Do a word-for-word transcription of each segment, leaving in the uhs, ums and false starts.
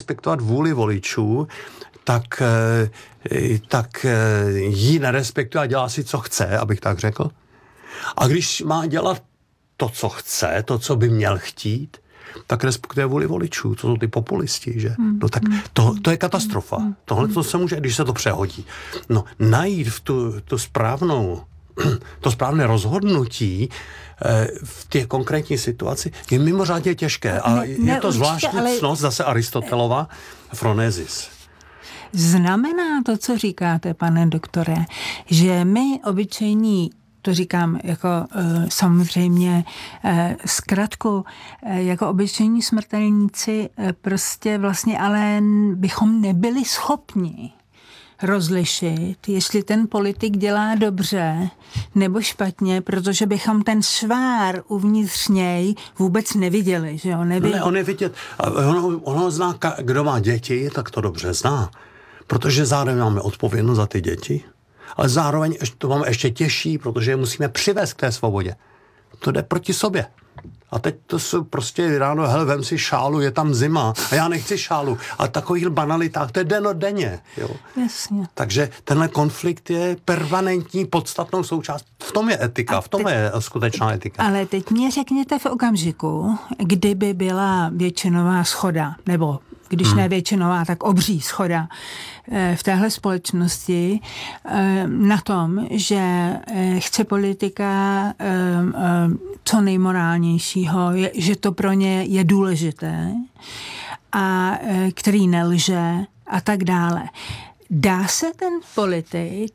respektovat vůli voličů, tak, tak ji nerespektuje a dělá si, co chce, abych tak řekl. A když má dělat to, co chce, to, co by měl chtít, tak respektuje vůli voličů. To jsou ty populisti, že? No tak to, to je katastrofa. Tohle to se může, když se to přehodí. No, najít v tu, tu správnou, to správné rozhodnutí eh, v té konkrétní situaci je mimořádně těžké. A ne, ne, je to zvláštní ale... ctnost zase Aristotelova Phronesis. Znamená to, co říkáte, pane doktore, že my obyčejní, to říkám jako uh, samozřejmě uh, zkratku, uh, jako obyčejní smrtelníci uh, prostě vlastně ale bychom nebyli schopni rozlišit, jestli ten politik dělá dobře nebo špatně, protože bychom ten svár uvnitř něj vůbec neviděli, že jo? Nevi... Ne, on je vidět. Ono, ono zná, kdo má děti, tak to dobře zná. Protože zároveň máme odpovědnost za ty děti, ale zároveň to máme ještě těžší, protože je musíme přivést k té svobodě. To jde proti sobě. A teď to jsou prostě ráno, hele, vem si šálu, je tam zima a já nechci šálu. A takových banalitách, to je dennodenně. Jo. Jasně. Takže tenhle konflikt je permanentní, podstatnou součást. V tom je etika, a v tom teď, je skutečná etika. Ale teď mě řekněte v okamžiku, kdyby byla většinová shoda, nebo když hmm. ne většinová, tak obří shoda v téhle společnosti na tom, že chce politika co nejmorálnějšího, že to pro ně je důležité a který nelže a tak dále. Dá se ten politik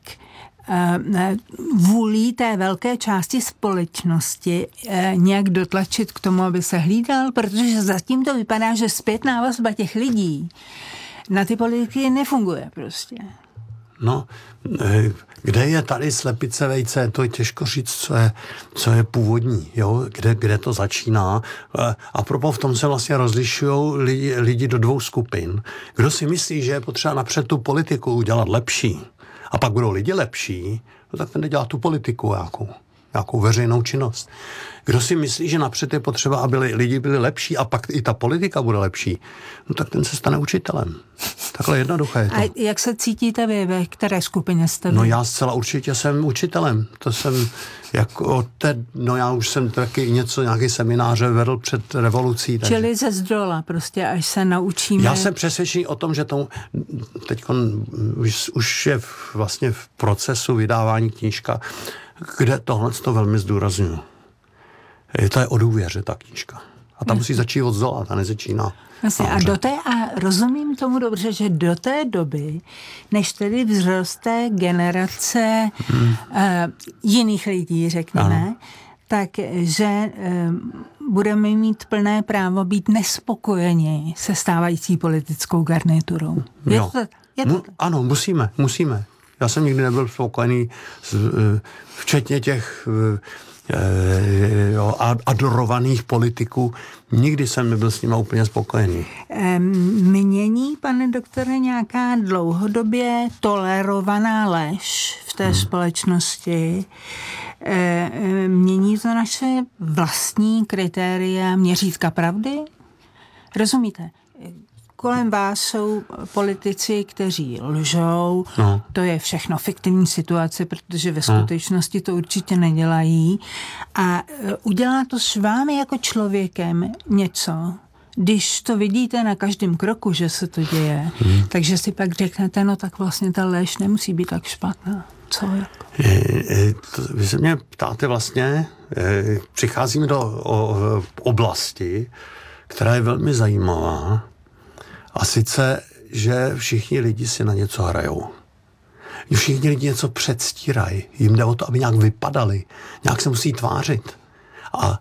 vůlí té velké části společnosti nějak dotlačit k tomu, aby se hlídal, protože zatím to vypadá, že zpětná vazba těch lidí na ty politiky nefunguje prostě. No, kde je tady slepice vejce, to je těžko říct, co je, co je původní, jo? Kde, kde to začíná. A propos v tom se vlastně rozlišují lidi, lidi do dvou skupin. Kdo si myslí, že je potřeba napřed tu politiku udělat lepší, a pak budou lidi lepší, no tak ten jde dělat tu politiku nějakou, nějakou veřejnou činnost. Kdo si myslí, že napřed je potřeba, aby lidi byli lepší a pak i ta politika bude lepší, no tak ten se stane učitelem. Takhle jednoduché je to. A jak se cítíte vy, ve které skupině jste vy? No já zcela určitě jsem učitelem. To jsem jako te, no já už jsem taky něco, nějaký semináře vedl před revolucí. Takže... Čili ze zdola prostě, až se naučíme. Já jsem přesvědčený o tom, že to teď už, už je vlastně v procesu vydávání knížka, kde tohle to velmi zdůrazňuji. To je o důvěře, ta knížka. A ta musí začít od zdola, ta nezačíná. Vlastně, a, do té, a rozumím tomu dobře, že do té doby, než tedy vzroste generace hmm. uh, jiných lidí, řekněme, ano. takže uh, budeme mít plné právo být nespokojeni se stávající politickou garniturou. Je to, je to Mu, ano, musíme, musíme. Já jsem nikdy nebyl spokojený, s, uh, včetně těch... Uh, Jo, adorovaných politiků. Nikdy jsem nebyl s nimi úplně spokojený. Mění, pane doktore, nějaká dlouhodobě tolerovaná lež v té hmm. společnosti? Mění to naše vlastní kritéria měřítka pravdy? Rozumíte? Kolem vás jsou politici, kteří lžou, no. To je všechno fiktivní situace, protože ve skutečnosti to určitě nedělají. A udělá to s vámi jako člověkem něco, když to vidíte na každém kroku, že se to děje, hmm. takže si pak řeknete, no tak vlastně ta lež nemusí být tak špatná. Co jako? Vy se mě ptáte vlastně, přicházíme do oblasti, která je velmi zajímavá, a sice, že všichni lidi si na něco hrajou. Všichni lidi něco předstírají. Jim jde o to, aby nějak vypadali. Nějak se musí tvářit. A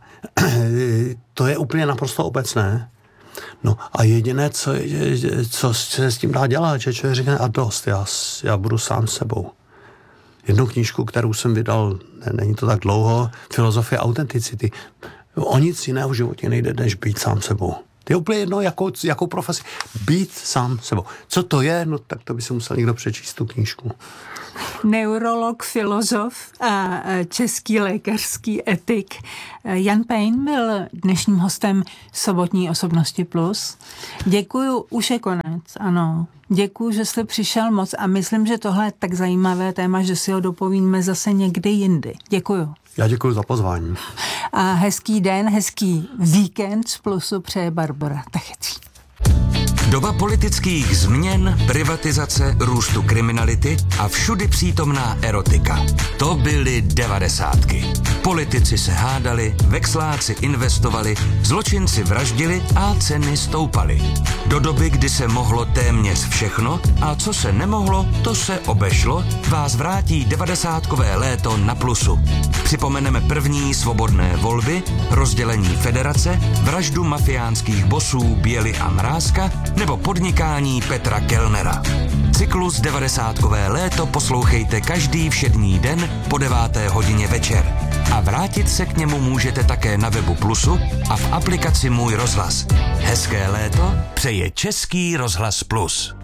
to je úplně naprosto obecné. No a jediné, co, co se s tím dá dělat, že člověk řekne, a dost, já, já budu sám sebou. Jednu knížku, kterou jsem vydal, ne, není to tak dlouho, Filozofie autenticity. O nic jiného v životě nejde, než být sám sebou. To je úplně jedno, jakou, jakou profesi. Být sám sebou. Co to je? No tak to by se musel někdo přečíst tu knížku. Neurolog, filozof a český lékařský etik Jan Pejn byl dnešním hostem Sobotní osobnosti plus. Děkuju, už je konec, ano. Děkuju, že jste přišel moc a myslím, že tohle je tak zajímavé téma, že si ho dopovíme zase někdy jindy. Děkuju. Já děkuju za pozvání. A hezký den, hezký víkend z Plusu přeje Barbora Tachecí. Doba politických změn, privatizace, růstu kriminality a všudy přítomná erotika. To byly devadesátky. Politici se hádali, vexláci investovali, zločinci vraždili a ceny stoupaly. Do doby, kdy se mohlo téměř všechno a co se nemohlo, to se obešlo, vás vrátí devadesátkové léto na Plusu. Připomeneme první svobodné volby, rozdělení federace, vraždu mafiánských bosů Běly a Mrázka nebo podnikání Petra Kellnera. Cyklus devadesátkové léto poslouchejte každý všední den po deváté hodině večer. A vrátit se k němu můžete také na webu Plusu a v aplikaci Můj rozhlas. Hezké léto přeje Český rozhlas Plus.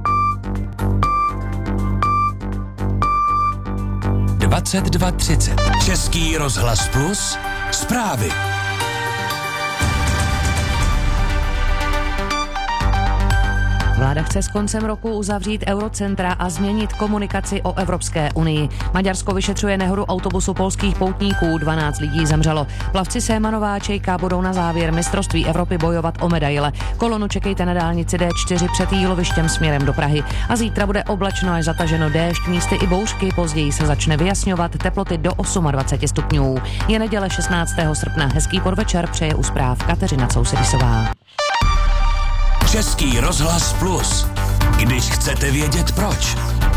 dvacet dva třicet. Český rozhlas Plus. Zprávy. Vláda chce s koncem roku uzavřít eurocentra a změnit komunikaci o Evropské unii. Maďarsko vyšetřuje nehodu autobusu polských poutníků, dvanáct lidí zemřelo. Plavci Sémanová a Čejka budou na závěr mistrovství Evropy bojovat o medaile. Kolonu čekejte na dálnici D čtyři před Jílovištěm směrem do Prahy. A zítra bude oblačno až zataženo déšť, místy i bouřky, později se začne vyjasňovat, teploty do dvacet osm stupňů. Je neděle šestnáctého srpna, hezký podvečer přeje u zpráv Kateřina Cousedisová. Český rozhlas Plus. Když chcete vědět proč.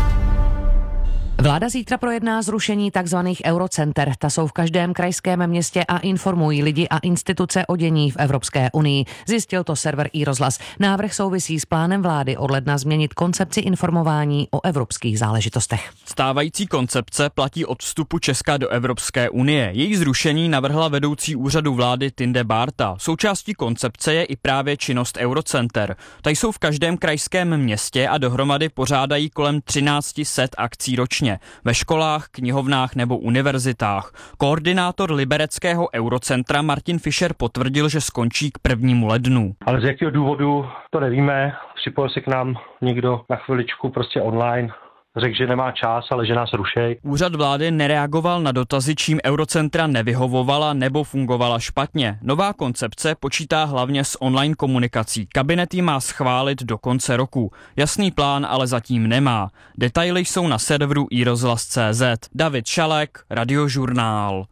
Vláda zítra projedná zrušení takzvaných eurocenter. Ta jsou v každém krajském městě a informují lidi a instituce o dění v Evropské unii. Zjistil to server iRozhlas. Návrh souvisí s plánem vlády od ledna změnit koncepci informování o evropských záležitostech. Stávající koncepce platí od vstupu Česka do Evropské unie. Její zrušení navrhla vedoucí úřadu vlády Tinde Bárta. Součástí koncepce je i právě činnost eurocenter. Ta jsou v každém krajském městě a dohromady pořádají kolem třináct set akcí ročně. Ve školách, knihovnách nebo univerzitách. Koordinátor libereckého eurocentra Martin Fischer potvrdil, že skončí k prvnímu lednu. Ale z jakého důvodu, to nevíme. Připojil se k nám někdo na chviličku prostě online. Řekl, že nemá čas, ale že nás rušej. Úřad vlády nereagoval na dotazy, čím eurocentra nevyhovovala nebo fungovala špatně. Nová koncepce počítá hlavně s online komunikací. Kabinet ji má schválit do konce roku. Jasný plán ale zatím nemá. Detaily jsou na serveru iRozhlas tečka cé zet. David Šalek, Radiožurnál.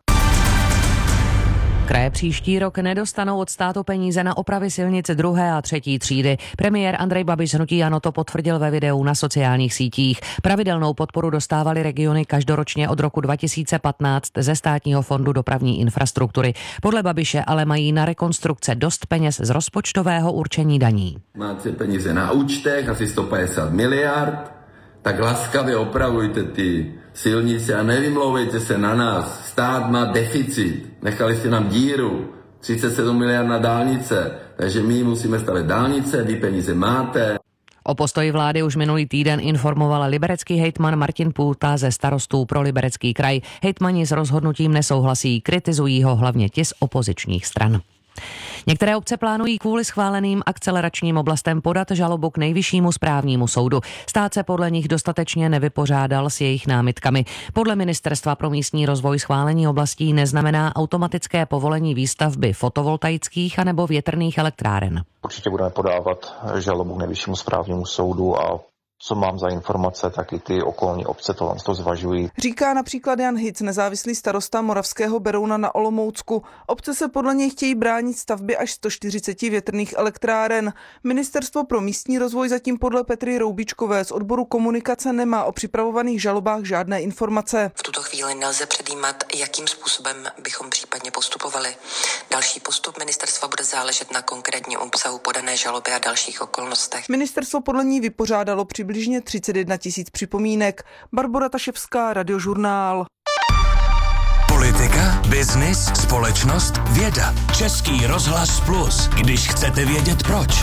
Kraje příští rok nedostanou od státu peníze na opravy silnic druhé a třetí třídy. Premiér Andrej Babiš z hnutí ANO to potvrdil ve videu na sociálních sítích. Pravidelnou podporu dostávaly regiony každoročně od roku dva tisíce patnáct ze Státního fondu dopravní infrastruktury. Podle Babiše ale mají na rekonstrukce dost peněz z rozpočtového určení daní. Máte peníze na účtech, asi sto padesát miliard, tak laskavě opravujte ty silnice a nevymlouvejte se na nás. Stát má deficit. Nechali jste nám díru. třicet sedm miliard na dálnice. Takže my musíme stavět dálnice, vy peníze máte. O postoji vlády už minulý týden informoval liberecký hejtman Martin Půta ze Starostů pro Liberecký kraj. Hejtmani s rozhodnutím nesouhlasí, kritizují ho hlavně ti z opozičních stran. Některé obce plánují kvůli schváleným akceleračním oblastem podat žalobu k Nejvyššímu správnímu soudu. Stát se podle nich dostatečně nevypořádal s jejich námitkami. Podle Ministerstva pro místní rozvoj schválení oblastí neznamená automatické povolení výstavby fotovoltaických anebo větrných elektráren. Určitě budeme podávat žalobu k Nejvyššímu správnímu soudu a co mám za informace, tak i ty okolní obce tohle to zvažují. Říká například Jan Hic, nezávislý starosta Moravského Berouna na Olomoucku. Obce se podle něj chtějí bránit stavbě až sto čtyřicet větrných elektráren. Ministerstvo pro místní rozvoj zatím podle Petry Roubičkové z odboru komunikace nemá o připravovaných žalobách žádné informace. V tuto chvíli nelze předjímat, jakým způsobem bychom případně postupovali. Další postup ministerstva bude záležet na konkrétním obsahu podané žaloby a dalších okolnostech. Ministerstvo podle ní vypořádalo přibližně třicet jedna tisíc připomínek. Barbora Taševská, Radiožurnál. Politika Biznis, společnost, věda. Český rozhlas Plus, když chcete vědět proč.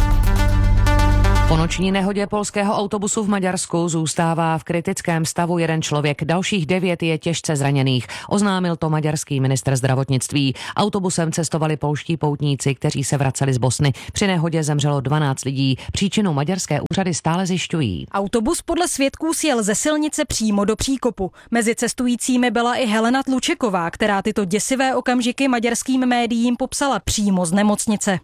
Po noční nehodě polského autobusu v Maďarsku zůstává v kritickém stavu jeden člověk, dalších devět je těžce zraněných. Oznámil to maďarský ministr zdravotnictví. Autobusem cestovali polští poutníci, kteří se vraceli z Bosny. Při nehodě zemřelo dvanáct lidí. Příčinu maďarské úřady stále zjišťují. Autobus podle svědků sjel ze silnice přímo do příkopu. Mezi cestujícími byla i Helena Tlučeková, která tyto děsivé okamžiky maďarským médiím popsala přímo z nemocnice.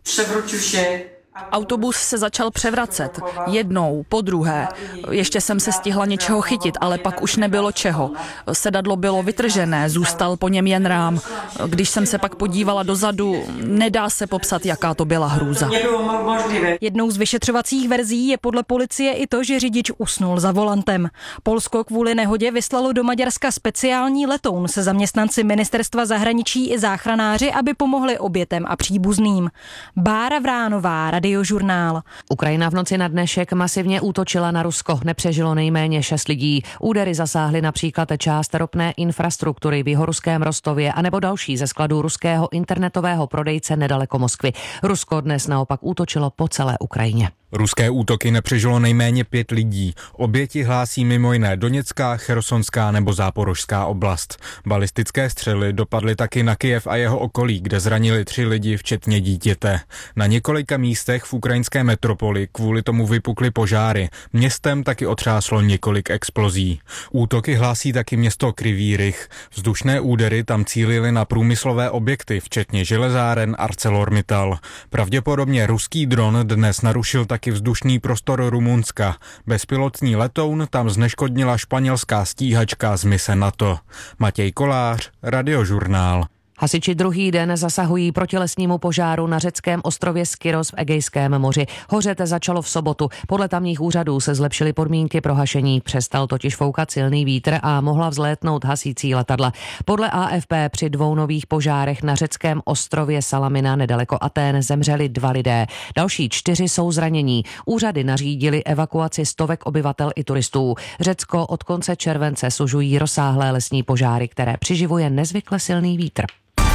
Autobus se začal převracet. Jednou, po druhé. Ještě jsem se stihla něčeho chytit, ale pak už nebylo čeho. Sedadlo bylo vytržené, zůstal po něm jen rám. Když jsem se pak podívala dozadu, nedá se popsat, jaká to byla hrůza. Jednou z vyšetřovacích verzí je podle policie i to, že řidič usnul za volantem. Polsko kvůli nehodě vyslalo do Maďarska speciální letoun se zaměstnanci ministerstva zahraničí i záchranáři, aby pomohli obětem a příbuzným. Bára Vránová, Radiožurnál. Ukrajina v noci na dnešek masivně útočila na Rusko. Nepřežilo nejméně šest lidí. Údery zasáhly například část ropné infrastruktury v jihoruském Rostově anebo další ze skladů ruského internetového prodejce nedaleko Moskvy. Rusko dnes naopak útočilo po celé Ukrajině. Ruské útoky nepřežilo nejméně pět lidí. Oběti hlásí mimo jiné Doněcká, Chersonská nebo Záporožská oblast. Balistické střely dopadly taky na Kyjev a jeho okolí, kde zranili tři lidi, včetně dítěte. Na několika místech v ukrajinské metropoli kvůli tomu vypukly požáry. Městem taky otřáslo několik explozí. Útoky hlásí taky město Kryvý Rih. Vzdušné údery tam cílily na průmyslové objekty, včetně železáren ArcelorMittal. Pravděpodobně ruský dron dnes narušil taky vzdušný prostor Rumunska. Bezpilotní letoun tam zneškodnila španělská stíhačka z mise NATO. Matěj Kolář, Radiožurnál. Hasiči druhý den zasahují proti lesnímu požáru na řeckém ostrově Skyros v Egejském moři. Hořet začalo v sobotu. Podle tamních úřadů se zlepšily podmínky pro hašení. Přestal totiž foukat silný vítr a mohla vzlétnout hasící letadla. Podle A F P při dvou nových požárech na řeckém ostrově Salamina nedaleko Atén zemřeli dva lidé. Další čtyři jsou zranění. Úřady nařídili evakuaci stovek obyvatel i turistů. Řecko od konce července sužují rozsáhlé lesní požáry, které přiživuje nezvykle silný vítr.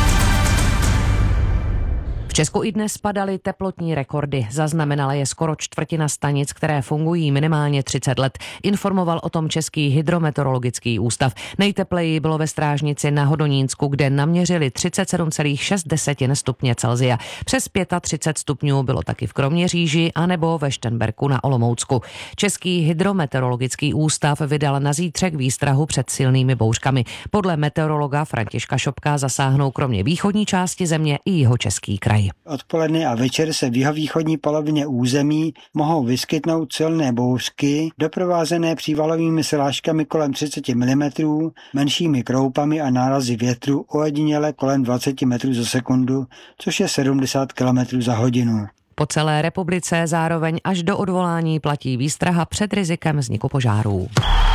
V Česku i dnes padaly teplotní rekordy. Zaznamenala je skoro čtvrtina stanic, které fungují minimálně třicet let. Informoval o tom Český hydrometeorologický ústav. Nejtepleji bylo ve Strážnici na Hodonínsku, kde naměřili třicet sedm celá šest stupně Celsia. Přes třicet pět stupňů bylo taky v Kroměříži anebo ve Šternberku na Olomoucku. Český hydrometeorologický ústav vydal na zítřek výstrahu před silnými bouřkami. Podle meteorologa Františka Šopka zasáhnou kromě východní části země i jihočeský kraj. Odpoledne a večer se v jihovýchodní polovině území mohou vyskytnout silné bouřky, doprovázené přívalovými srážkami kolem třicet milimetrů, menšími kroupami a nárazy větru ojediněle kolem dvacet metrů za sekundu, což je sedmdesát kilometrů za hodinu. Po celé republice zároveň až do odvolání platí výstraha před rizikem vzniku požárů.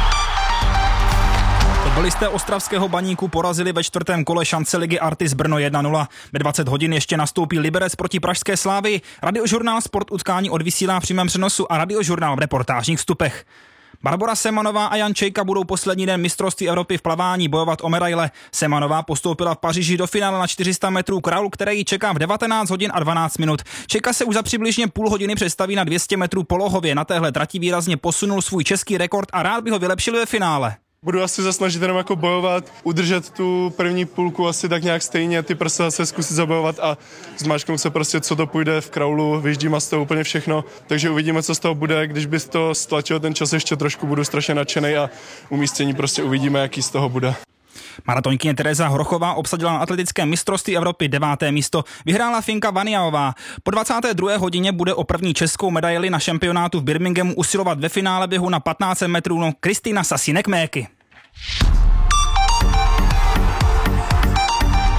Fotbalisté ostravského Baníku porazili ve čtvrtém kole šance ligy Artis Brno jedna nula. Ve dvacet hodin ještě nastoupí Liberec proti pražské Slávii. Radiožurnál Sport utkání odvysílá v přímém přenosu a Radiožurnál v reportážních vstupech. Barbora Semanová a Jan Čejka budou poslední den mistrovství Evropy v plavání bojovat o medaile. Semanová postoupila v Paříži do finále na čtyři sta metrů kraul, které ji čeká v devatenáct hodin a dvanáct minut. Čejka se už za přibližně půl hodiny představí na dvě stě metrů polohově. Na téhle trati výrazně posunul svůj český rekord a rád by ho vylepšil ve finále. Budu asi se snažit jenom jako bojovat, udržet tu první půlku asi tak nějak stejně, ty prsa se zkusit zabojovat a zmáčknout se prostě, co to půjde v kraulu, vyjíždím z toho úplně všechno, takže uvidíme, co z toho bude, když by to stlačil ten čas ještě trošku, budu strašně nadšenej a umístění prostě uvidíme, jaký z toho bude. Maratonkyně Tereza Horochová obsadila na atletickém mistrovství Evropy deváté místo. Vyhrála Finka Vaniaová. Po dvacáté druhé hodině bude o první českou medaili na šampionátu v Birminghamu usilovat ve finále běhu na patnáct metrů no Kristýna Sasinek-Méky.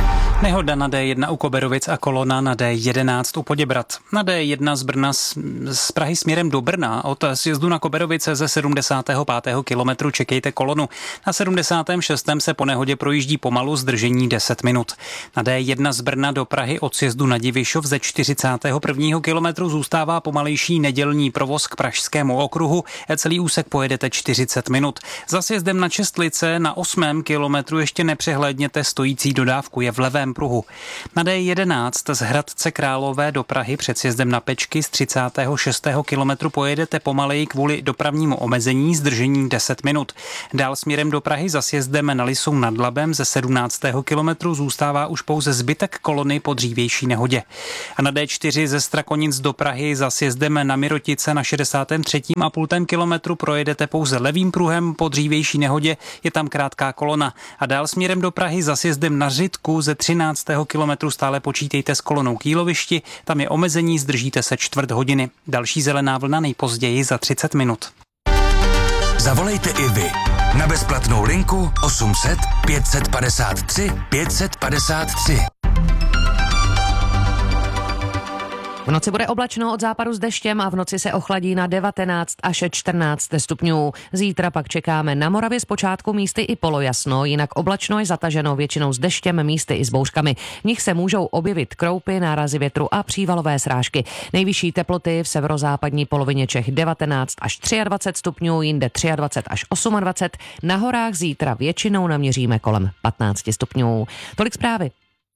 Nehoda na D jedna u Koberovic a kolona na D jedenáct u Poděbrad. Na D jedna z Brna z, z Prahy směrem do Brna od sjezdu na Koberovice ze sedmdesátého pátého kilometru čekejte kolonu. Na sedmdesátém šestém se po nehodě projíždí pomalu, zdržení deset minut. Na D jedna z Brna do Prahy od sjezdu na Divišov ze čtyřicátého prvního kilometru zůstává pomalejší nedělní provoz k Pražskému okruhu. Celý úsek pojedete čtyřicet minut. Za sjezdem na Čestlice na osmém kilometru ještě nepřehlédněte stojící dodávku, je v levém pruhu. Na D jedenáct z Hradce Králové do Prahy před sjezdem na Pečky z třicátého šestého kilometru pojedete pomaleji kvůli dopravnímu omezení, zdržení deset minut. Dál směrem do Prahy za sjezdem na Lisou nad Labem ze sedmnáctého kilometru zůstává už pouze zbytek kolony po dřívější nehodě. A na D čtyři ze Strakonic do Prahy za sjezdem na Mirotice na šedesátém třetím a půltém kilometru projedete pouze levým pruhem po dřívější nehodě, je tam krátká kolona. A dál směrem do Prahy za sjezdem na Řitku ze třináctého kilometru stále počítejte s kolonou k jílovišti, tam je omezení, zdržíte se čtvrt hodiny. Další zelená vlna nejpozději za třicet minut. Zavolejte i vy na bezplatnou linku osm set pět set padesát tři pět set padesát tři. V noci bude oblačno od západu s deštěm a v noci se ochladí na devatenáct až čtrnáct stupňů. Zítra pak čekáme na Moravě zpočátku místy i polojasno, jinak oblačno je zataženo většinou s deštěm, místy i s bouřkami. V nich se můžou objevit kroupy, nárazy větru a přívalové srážky. Nejvyšší teploty v severozápadní polovině Čech devatenáct až dvacet tři stupňů, jinde dvacet tři až dvacet osm. Na horách zítra většinou naměříme kolem patnáct stupňů. Tolik zprávy.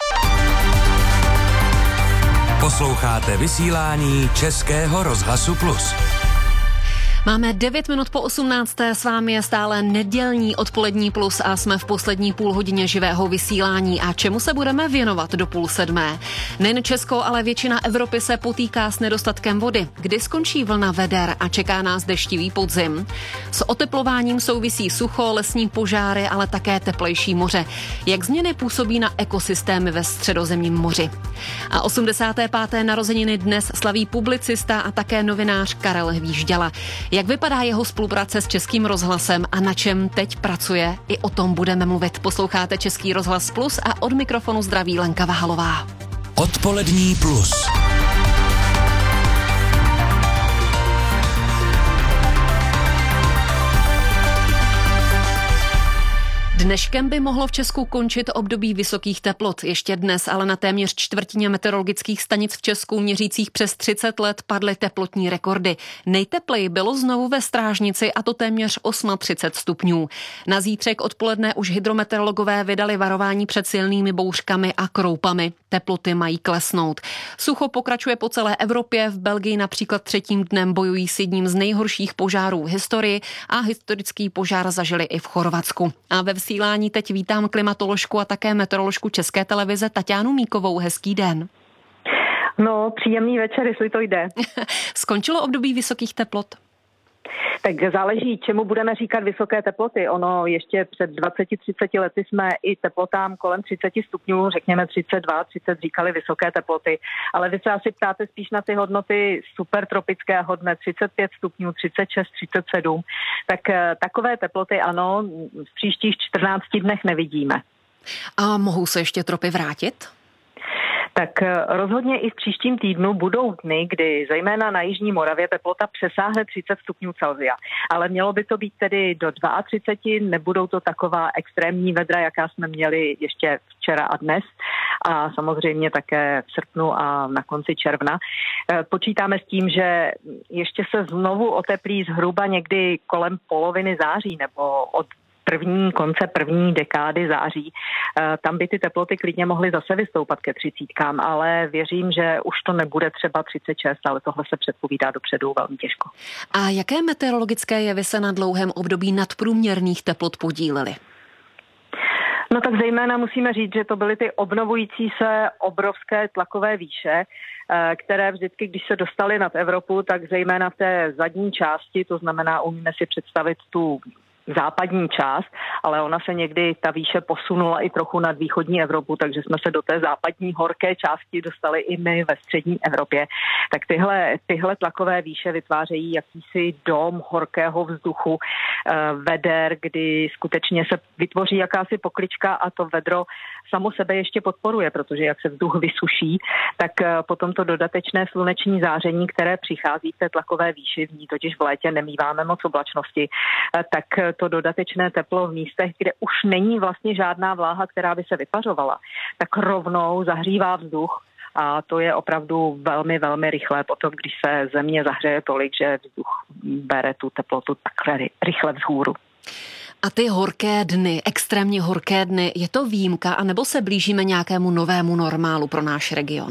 Posloucháte vysílání Českého rozhlasu Plus. Máme devět minut po osmnácté, s vámi je stále nedělní odpolední Plus a jsme v poslední půl hodině živého vysílání. A čemu se budeme věnovat do půl sedmé? Nejen Česko, ale většina Evropy se potýká s nedostatkem vody. Kdy skončí vlna veder a čeká nás deštivý podzim? S oteplováním souvisí sucho, lesní požáry, ale také teplejší moře. Jak změny působí na ekosystémy ve Středozemním moři? A osmdesáté páté narozeniny dnes slaví publicista a také novinář Karel Hvížďala. Jak vypadá jeho spolupráce s Českým rozhlasem a na čem teď pracuje? I o tom budeme mluvit. Posloucháte Český rozhlas Plus a od mikrofonu zdraví Lenka Vahalová. Odpolední Plus. Dneškem by mohlo v Česku končit období vysokých teplot. Ještě dnes, ale na téměř čtvrtině meteorologických stanic v Česku měřících přes třicet let padly teplotní rekordy. Nejtepleji bylo znovu ve Strážnici a to téměř třicet osm stupňů. Na zítřek odpoledne už hydrometeorologové vydali varování před silnými bouřkami a kroupami. Teploty mají klesnout. Sucho pokračuje po celé Evropě. V Belgii například třetím dnem bojují s jedním z nejhorších požárů v historii a historický požár zažili i v Chorvatsku. A ve vysílání teď vítám klimatoložku a také meteoroložku České televize Taťánu Míkovou. Hezký den. No, příjemný večer, jestli to jde. Skončilo období vysokých teplot? Tak záleží, čemu budeme říkat vysoké teploty. Ono ještě před dvaceti třiceti lety jsme i teplotám kolem třicet stupňů, řekněme třicet dva, třicet říkali vysoké teploty. Ale vy se asi ptáte spíš na ty hodnoty supertropického dne, třicet pět stupňů, třicet šest, třicet sedm. Tak takové teploty ano, v příštích čtrnácti dnech nevidíme. A mohou se ještě tropy vrátit? Tak rozhodně i v příštím týdnu budou dny, kdy zejména na jižní Moravě teplota přesáhne třicet stupňů Celsia. Ale mělo by to být tedy do třicet dva, nebudou to taková extrémní vedra, jaká jsme měli ještě včera a dnes. A samozřejmě také v srpnu a na konci června. Počítáme s tím, že ještě se znovu oteplí zhruba někdy kolem poloviny září nebo od první, konce první dekády září. Tam by ty teploty klidně mohly zase vystoupat ke třicítkám, ale věřím, že už to nebude třeba třicet šest, ale tohle se předpovídá dopředu velmi těžko. A jaké meteorologické jevy se na dlouhém období nadprůměrných teplot podílely? No tak zejména musíme říct, že to byly ty obnovující se obrovské tlakové výše, které vždycky, když se dostaly nad Evropu, tak zejména v té zadní části, to znamená, umíme si představit tu západní část, ale ona se někdy, ta výše posunula i trochu nad východní Evropu, takže jsme se do té západní horké části dostali i my ve střední Evropě. Tak tyhle, tyhle tlakové výše vytvářejí jakýsi dom horkého vzduchu, veder, kdy skutečně se vytvoří jakási poklička a to vedro samo sebe ještě podporuje, protože jak se vzduch vysuší, tak potom to dodatečné sluneční záření, které přichází v té tlakové výši, v ní totiž v létě nemíváme moc oblačnosti, tak to dodatečné teplo v místech, kde už není vlastně žádná vláha, která by se vypařovala, tak rovnou zahřívá vzduch. A to je opravdu velmi, velmi rychlé potom, když se země zahřeje tolik, že vzduch bere tu teplotu takhle rychle vzhůru. A ty horké dny, extrémně horké dny, je to výjimka, anebo se blížíme nějakému novému normálu pro náš region?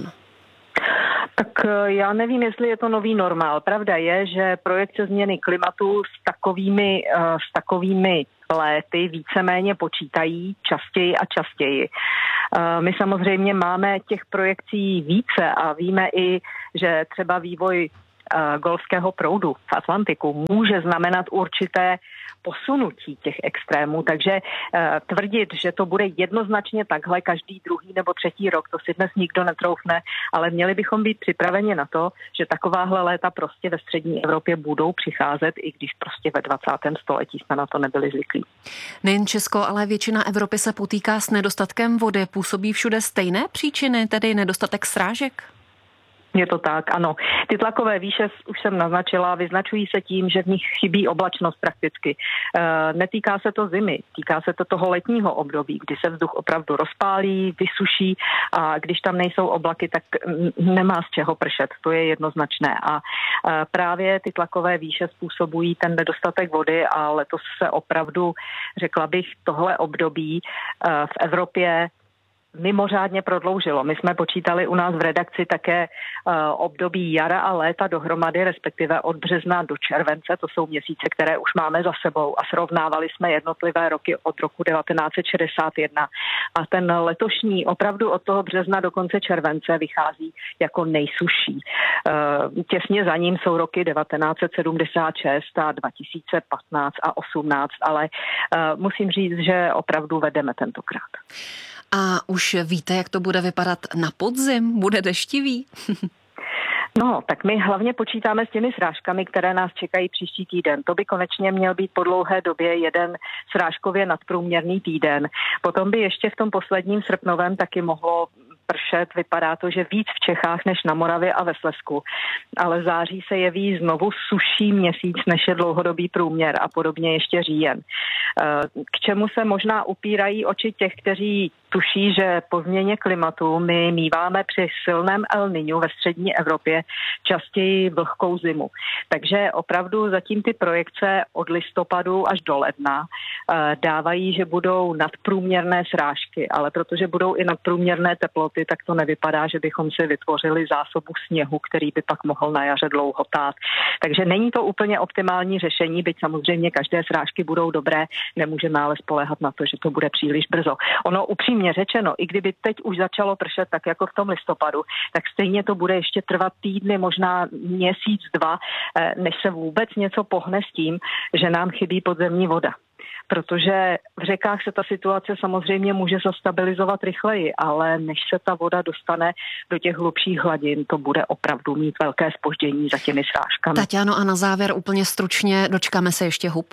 Tak já nevím, jestli je to nový normál. Pravda je, že projekce změny klimatu s takovými, s takovými léty víceméně počítají častěji a častěji. My samozřejmě máme těch projekcí více a víme i, že třeba vývoj golfského proudu v Atlantiku může znamenat určité posunutí těch extrémů, takže e, tvrdit, že to bude jednoznačně takhle každý druhý nebo třetí rok, to si dnes nikdo netroufne, ale měli bychom být připraveni na to, že takováhle léta prostě ve střední Evropě budou přicházet, i když prostě ve dvacátém století jsme na to nebyli zvyklí. Nejen Česko, ale většina Evropy se potýká s nedostatkem vody. Působí všude stejné příčiny, tedy nedostatek srážek? Je to tak, ano. Ty tlakové výše, už jsem naznačila, vyznačují se tím, že v nich chybí oblačnost prakticky. E, netýká se to zimy, týká se to toho letního období, kdy se vzduch opravdu rozpálí, vysuší a když tam nejsou oblaky, tak nemá z čeho pršet, to je jednoznačné. A e, právě ty tlakové výše způsobují ten nedostatek vody a letos se opravdu, řekla bych, tohle období e, v Evropě mimořádně prodloužilo. My jsme počítali u nás v redakci také uh, období jara a léta dohromady, respektive od března do července, to jsou měsíce, které už máme za sebou a srovnávali jsme jednotlivé roky od roku devatenáct set šedesát jedna a ten letošní opravdu od toho března do konce července vychází jako nejsušší. Uh, těsně za ním jsou roky devatenáct set sedmdesát šest a dva tisíce patnáct a osmnáct, ale uh, musím říct, že opravdu vedeme tentokrát. A už víte, jak to bude vypadat na podzim? Bude deštivý? No, tak my hlavně počítáme s těmi srážkami, které nás čekají příští týden. To by konečně měl být po dlouhé době jeden srážkově nadprůměrný týden. Potom by ještě v tom posledním srpnovém taky mohlo pršet. Vypadá to, že víc v Čechách než na Moravě a ve Slezsku. Ale září se jeví znovu suší měsíc, než je dlouhodobý průměr a podobně ještě říjen. K čemu se možná upírají oči těch, kteří tuší, že po změně klimatu my míváme při silném El Niñu ve střední Evropě častěji vlhkou zimu. Takže opravdu zatím ty projekce od listopadu až do ledna dávají, že budou nadprůměrné srážky, ale protože budou i nadprůměrné teploty, tak to nevypadá, že bychom si vytvořili zásobu sněhu, který by pak mohl na jaře dlouho tát. Takže není to úplně optimální řešení, byť samozřejmě každé srážky budou dobré, nemůžeme ale spoléhat na to, že to bude příliš brzo. Ono upřímně řečeno, i kdyby teď už začalo pršet tak jako v tom listopadu, tak stejně to bude ještě trvat týdny, možná měsíc, dva, než se vůbec něco pohne s tím, že nám chybí podzemní voda. Protože v řekách se ta situace samozřejmě může zastabilizovat rychleji, ale než se ta voda dostane do těch hlubších hladin, to bude opravdu mít velké zpoždění za těmi srážkami. Taťáno, a na závěr úplně stručně, dočkáme se ještě hub?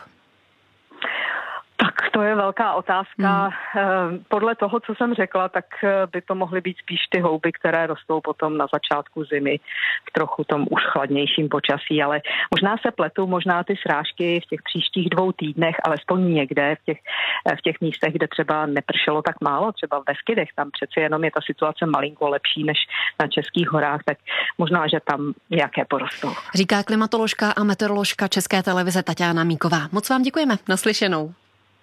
Tak to je velká otázka. Hmm. Podle toho, co jsem řekla, tak by to mohly být spíš ty houby, které rostou potom na začátku zimy v trochu tom už chladnějším počasí, ale možná se pletu, možná ty srážky v těch příštích dvou týdnech, alespoň někde v těch, v těch místech, kde třeba nepršelo tak málo, třeba v Beskydech, tam přeci jenom je ta situace malinko lepší než na Českých horách, tak možná, že tam nějaké porostou. Říká klimatoložka a meteoroložka České televize Taťána Míková. Moc vám děkujeme. Naslyšenou.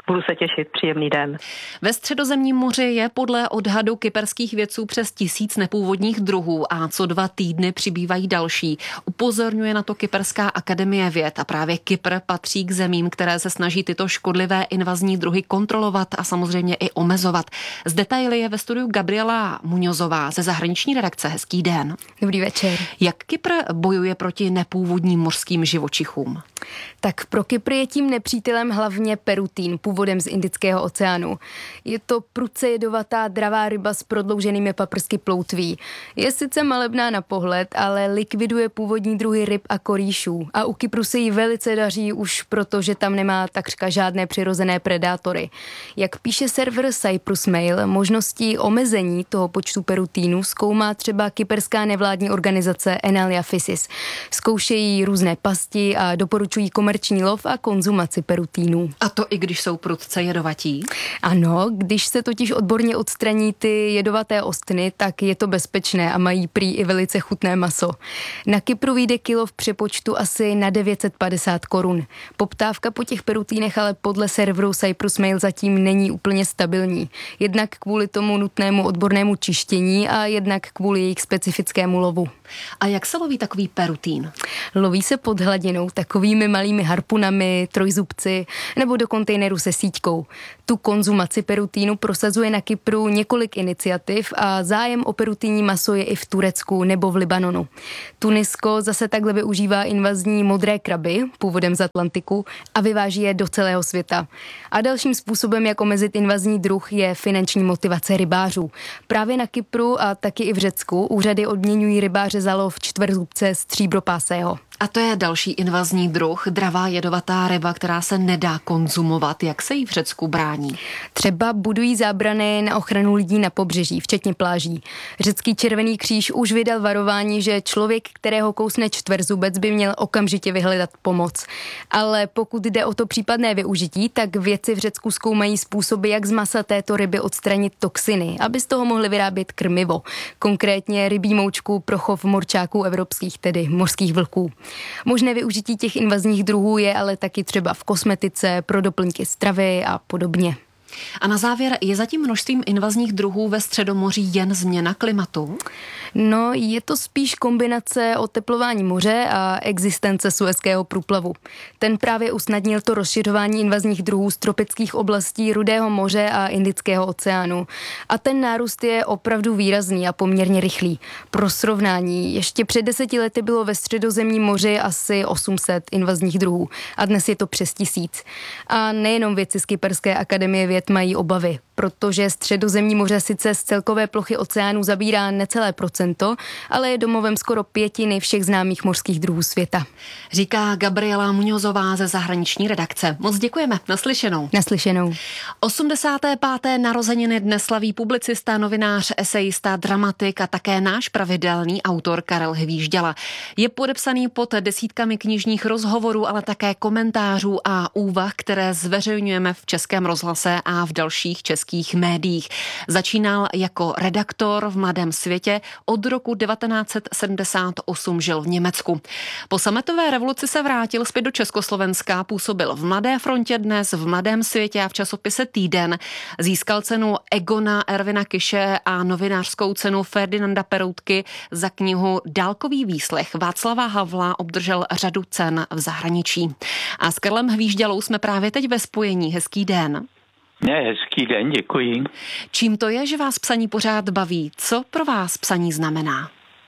Budu se těšit, příjemný den. Ve Středozemním moři je podle odhadu kyperských vědců přes tisíc nepůvodních druhů a co dva týdny přibývají další. Upozorňuje na to Kyperská akademie věd a právě Kypr patří k zemím, které se snaží tyto škodlivé invazní druhy kontrolovat a samozřejmě i omezovat. Z detaily je ve studiu Gabriela Muňozová ze zahraniční redakce. Hezký den. Dobrý večer. Jak Kypr bojuje proti nepůvodním mořským živočichům? Tak pro Kypr je tím nepřítelem hlavně perutín, původem z Indického oceánu. Je to prudce jedovatá dravá ryba s prodlouženými paprsky ploutví. Je sice malebná na pohled, ale likviduje původní druhy ryb a korýšů. A u Kypru se jí velice daří už proto, že tam nemá takřka žádné přirozené predátory. Jak píše server Cyprus Mail, možností omezení toho počtu perutínů zkoumá třeba kyperská nevládní organizace Enalia Physis. Zkoušejí různé pasti a doporučují komerční lov a konzumaci perutínů. A to i když jsou prudce jedovatí? Ano, když se totiž odborně odstraní ty jedovaté ostny, tak je to bezpečné a mají prý i velice chutné maso. Na Kypru vyjde kilo v přepočtu asi na devět set padesát korun. Poptávka po těch perutínech ale podle serveru Cyprus Mail zatím není úplně stabilní. Jednak kvůli tomu nutnému odbornému čištění a jednak kvůli jejich specifickému lovu. A jak se loví takový perutín? Loví se pod hladinou takovými malými harpunami, trojzubci nebo do kontejneru se síťkou. Tu konzumaci perutínu prosazuje na Kypru několik iniciativ a zájem o perutínní maso je i v Turecku nebo v Libanonu. Tunisko zase takhle využívá invazní modré kraby, původem z Atlantiku, a vyváží je do celého světa. A dalším způsobem, jak omezit invazní druh, je finanční motivace rybářů. Právě na Kypru a taky i v Řecku úřady odměňují rybáře za lov čtverzubce stříbropásého. A to je další invazní druh, dravá jedovatá ryba, která se nedá konzumovat. Jak se jí v Řecku brání? Třeba budují zábrany na ochranu lidí na pobřeží, včetně pláží. Řecký Červený kříž už vydal varování, že člověk, kterého kousne čtverzubec, by měl okamžitě vyhledat pomoc. Ale pokud jde o to případné využití, tak vědci v Řecku zkoumají způsoby, jak z masa této ryby odstranit toxiny, aby z toho mohli vyrábět krmivo. Konkrétně rybí moučku pro chov morčáků evropských, tedy mořských vlků. Možné využití těch invazních druhů je ale taky třeba v kosmetice, pro doplňky stravy a podobně. A na závěr, je zatím množstvím invazních druhů ve Středomoří jen změna klimatu? No, je to spíš kombinace oteplování moře a existence Suezského průplavu. Ten právě usnadnil to rozšiřování invazních druhů z tropických oblastí Rudého moře a Indického oceánu. A ten nárůst je opravdu výrazný a poměrně rychlý. Pro srovnání, ještě před deseti lety bylo ve Středozemním moři asi osm set invazních druhů a dnes je to přes tisíc. A nejenom vědci z Kyperské akademie věd mají obavy, protože Středozemní moře sice z celkové plochy oceánu zabírá necelé procento, ale je domovem skoro pětiny všech známých mořských druhů světa. Říká Gabriela Muňozová ze zahraniční redakce. Moc děkujeme. Naslyšenou. Naslyšenou. osmdesáté páté narozeniny dnes slaví publicista, novinář, esejista, dramatik a také náš pravidelný autor Karel Hvížděla. Je podepsaný pod desítkami knižních rozhovorů, ale také komentářů a úvah, které zveřejňujeme v Českém rozhlase a v dalších českých médiích. Začínal jako redaktor v Mladém světě, od roku devatenáct set sedmdesát osm žil v Německu. Po sametové revoluci se vrátil zpět do Československa, působil v Mladé frontě, dnes v Mladém světě a v časopise Týden. Získal cenu Egona Ervina Kiše a novinářskou cenu Ferdinanda Peroutky za knihu Dálkový výslech. Václava Havla obdržel řadu cen v zahraničí. A s Karlem Hvíždělou jsme právě teď ve spojení. Hezký den. Ne, hezký den, děkuji. Čím to je, že vás psaní pořád baví? Co pro vás psaní znamená?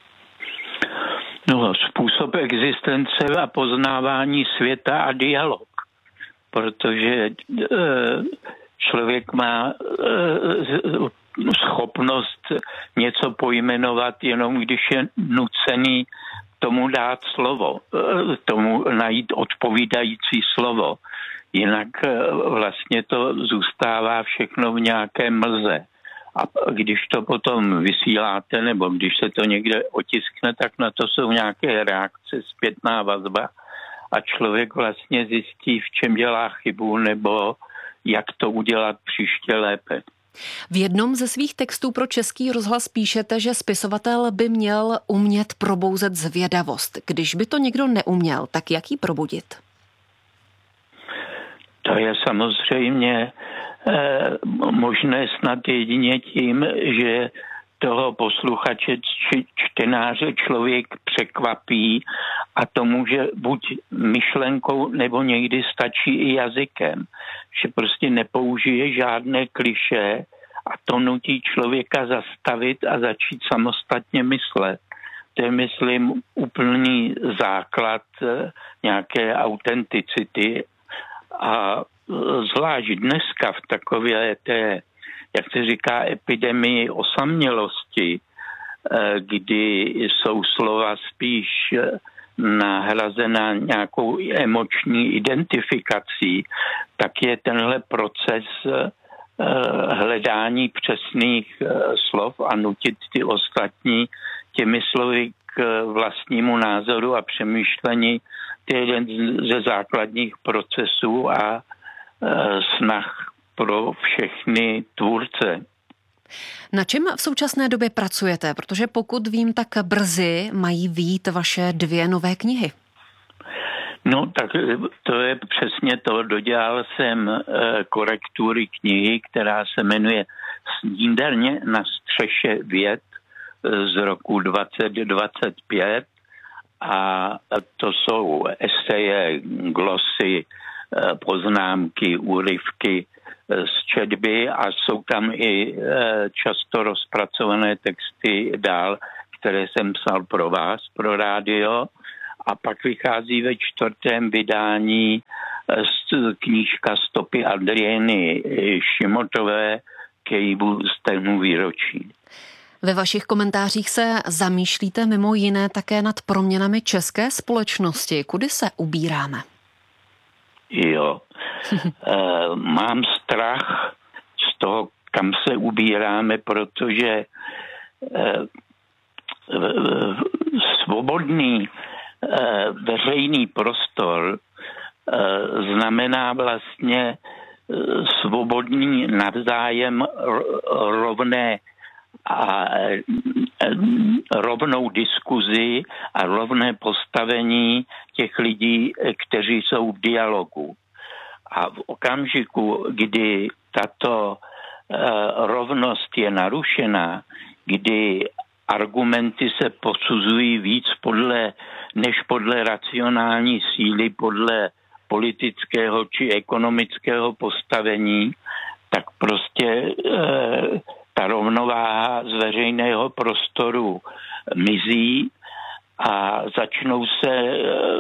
No, způsob existence a poznávání světa a dialog. Protože e, člověk má e, schopnost něco pojmenovat jenom, když je nucený tomu dát slovo, e, tomu najít odpovídající slovo. Jinak vlastně to zůstává všechno v nějaké mlze. A když to potom vysíláte, nebo když se to někde otiskne, tak na to jsou nějaké reakce, zpětná vazba a člověk vlastně zjistí, v čem dělá chybu, nebo jak to udělat příště lépe. V jednom ze svých textů pro Český rozhlas píšete, že spisovatel by měl umět probouzet zvědavost. Když by to někdo neuměl, tak jak ji probudit? To je samozřejmě eh, možné snad jedině tím, že toho posluchače či čtenáře člověk překvapí a to může buď myšlenkou, nebo někdy stačí i jazykem. Že prostě nepoužije žádné klišé a to nutí člověka zastavit a začít samostatně myslet. To je, myslím, úplný základ nějaké autenticity a zvlášť dneska v takové té, jak se říká, epidemii osamělosti, kdy jsou slova spíš nahrazena nějakou emoční identifikací, tak je tenhle proces hledání přesných slov a nutit ty ostatní těmi slovy k vlastnímu názoru a přemýšlení. To je jeden ze základních procesů a snah pro všechny tvůrce. Na čem v současné době pracujete? Protože pokud vím, tak brzy mají vyjít vaše dvě nové knihy. No tak to je přesně to. Dodělal jsem korektury knihy, která se jmenuje Snídaně na střeše věd z roku dvacet dvacet pět a to jsou eseje, glosy, poznámky, úryvky z četby a jsou tam i často rozpracované texty dál, které jsem psal pro vás, pro rádio. A pak vychází ve čtvrtém vydání knížka Stopy Adrieny Šimotové k jejímu stému výročí. Ve vašich komentářích se zamýšlíte mimo jiné také nad proměnami české společnosti. Kudy se ubíráme? Jo. Mám strach z toho, kam se ubíráme, protože svobodný veřejný prostor znamená vlastně svobodný navzájem rovné a rovnou diskuzi a rovné postavení těch lidí, kteří jsou v dialogu. A v okamžiku, kdy tato rovnost je narušená, kdy argumenty se posuzují víc podle, než podle racionální síly, podle politického či ekonomického postavení, tak prostě e, ta rovnováha z veřejného prostoru mizí a začnou se e,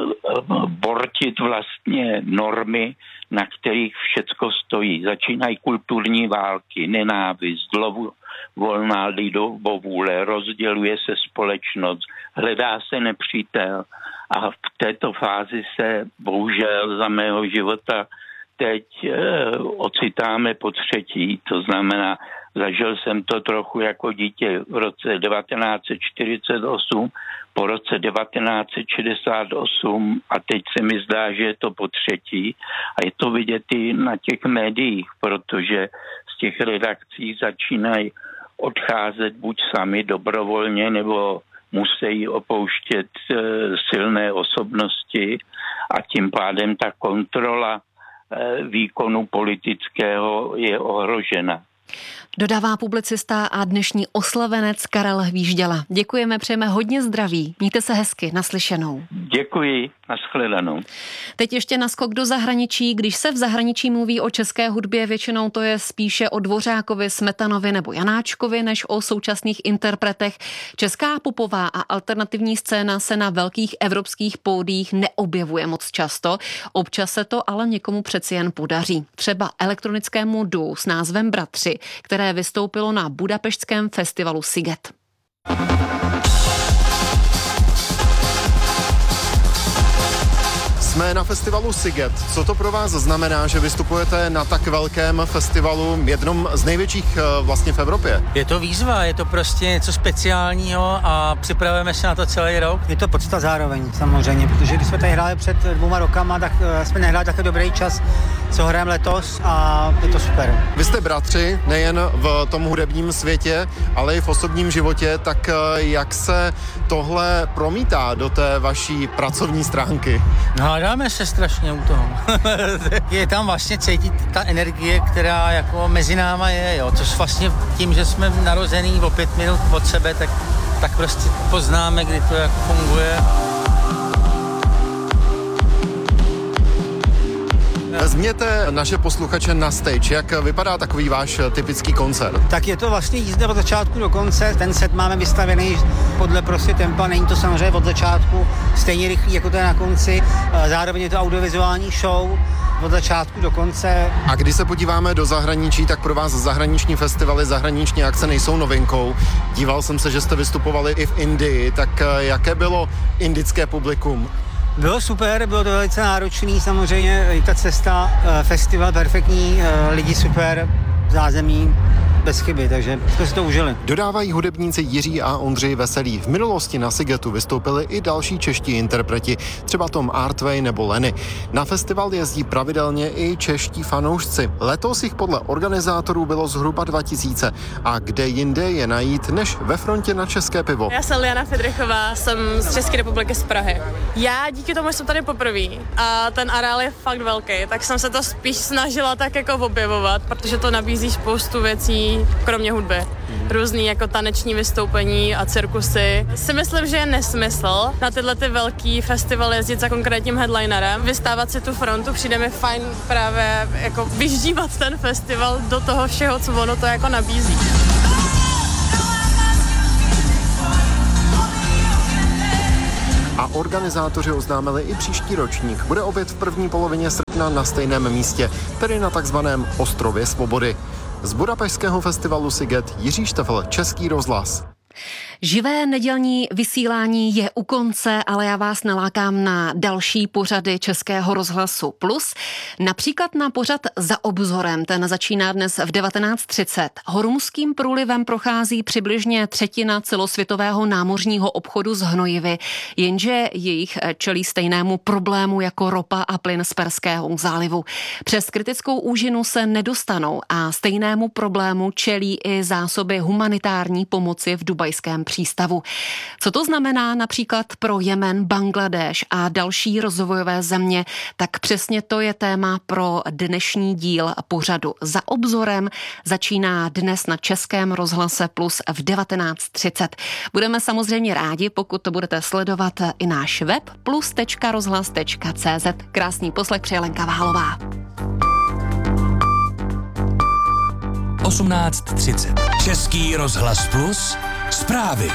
bortit vlastně normy, na kterých všecko stojí. Začínají kulturní války, nenávist, zlovolná lidovůle, rozděluje se společnost, hledá se nepřítel a v této fázi se bohužel za mého života teď e, ocitáme po třetí. To znamená, zažil jsem to trochu jako dítě v roce devatenáct set čtyřicet osm, po roce devatenáct set šedesát osm a teď se mi zdá, že je to po třetí a je to vidět i na těch médiích, protože z těch redakcí začínají odcházet buď sami dobrovolně, nebo musí opouštět e, silné osobnosti a tím pádem ta kontrola e, výkonu politického je ohrožena. Dodává publicista a dnešní oslavenec Karel Hvížděla. Děkujeme, přejeme hodně zdraví. Mějte se hezky, naslyšenou. Děkuji, nashledanou. Teď ještě naskok do zahraničí. Když se v zahraničí mluví o české hudbě, většinou to je spíše o Dvořákovi, Smetanovi nebo Janáčkovi, než o současných interpretech. Česká popová a alternativní scéna se na velkých evropských pódiích neobjevuje moc často. Občas se to ale někomu přeci jen podaří. Třeba elektronickému duo s názvem Bratři, které vystoupilo na budapešťském festivalu Sziget. Jsme na festivalu Sziget. Co to pro vás znamená, že vystupujete na tak velkém festivalu, jednom z největších vlastně v Evropě? Je to výzva, je to prostě něco speciálního a připravujeme se na to celý rok. Je to podsta zároveň samozřejmě, protože když jsme tady hráli před dvouma rokama, tak jsme nehráli takový dobrý čas co hrajeme letos a je to super. Vy jste bratři, nejen v tom hudebním světě, ale i v osobním životě, tak jak se tohle promítá do té vaší pracovní stránky? Hádáme se strašně u toho. Je tam vlastně cítit ta energie, která jako mezi náma je, jo, což vlastně tím, že jsme narozený o pět minut od sebe, tak, tak prostě poznáme, kdy to jako funguje. Vezměte naše posluchače na stage. Jak vypadá takový váš typický koncert? Tak je to vlastně jízda od začátku do konce. Ten set máme vystavený podle prostě tempa. Není to samozřejmě od začátku stejně rychlý, jako to je na konci. Zároveň je to audiovizuální show od začátku do konce. A když se podíváme do zahraničí, tak pro vás zahraniční festivaly, zahraniční akce nejsou novinkou. Díval jsem se, že jste vystupovali i v Indii. Tak jaké bylo indické publikum? Bylo super, bylo to velice náročný, samozřejmě i ta cesta, festival perfektní, lidi super, zázemí bez chyby, takže jsme si to užili. Dodávají hudebníci Jiří a Ondřej Veselí. V minulosti na Sigetu vystoupili i další čeští interpreti, třeba Tom Artway nebo Lenny. Na festival jezdí pravidelně i čeští fanoušci. Letos jich podle organizátorů bylo zhruba dva tisíce. A kde jinde je najít než ve frontě na české pivo? Já jsem Liana Fedrichová, jsem z České republiky z Prahy. Já díky tomu jsem tady poprvé a ten areál je fakt velký, tak jsem se to spíš snažila tak jako objevovat, protože to nabízí spoustu věcí, kromě hudby. Různý jako taneční vystoupení a cirkusy. Si myslím, že je nesmysl na tyhle ty velký festivaly jezdit za konkrétním headlinerem, vystávat si tu frontu, přijde mi fajn právě jako vyždívat ten festival do toho všeho, co ono to jako nabízí. A organizátoři oznámili i příští ročník. Bude opět v první polovině srpna na stejném místě, tedy na takzvaném Ostrově Svobody. Z budapešťského festivalu Siget Jiří Štefel, Český rozhlas. Živé nedělní vysílání je u konce, ale já vás nalákám na další pořady Českého rozhlasu Plus. Například na pořad Za obzorem, ten začíná dnes v devatenáct třicet. Hormuzským průlivem prochází přibližně třetina celosvětového námořního obchodu s hnojivy, jenže jejich čelí stejnému problému jako ropa a plyn z Perského zálivu. Přes kritickou úžinu se nedostanou a stejnému problému čelí i zásoby humanitární pomoci v dubajském přístavu. Co to znamená například pro Jemen, Bangladéš a další rozvojové země, tak přesně to je téma pro dnešní díl pořadu Za obzorem. Začíná dnes na Českém rozhlase Plus v devatenáct třicet. Budeme samozřejmě rádi, pokud to budete sledovat i náš web plus tečka rozhlas tečka cé zet. Krásný poslech přeje Lenka Váhalová. osmnáct třicet. Český rozhlas Plus. Zprávy.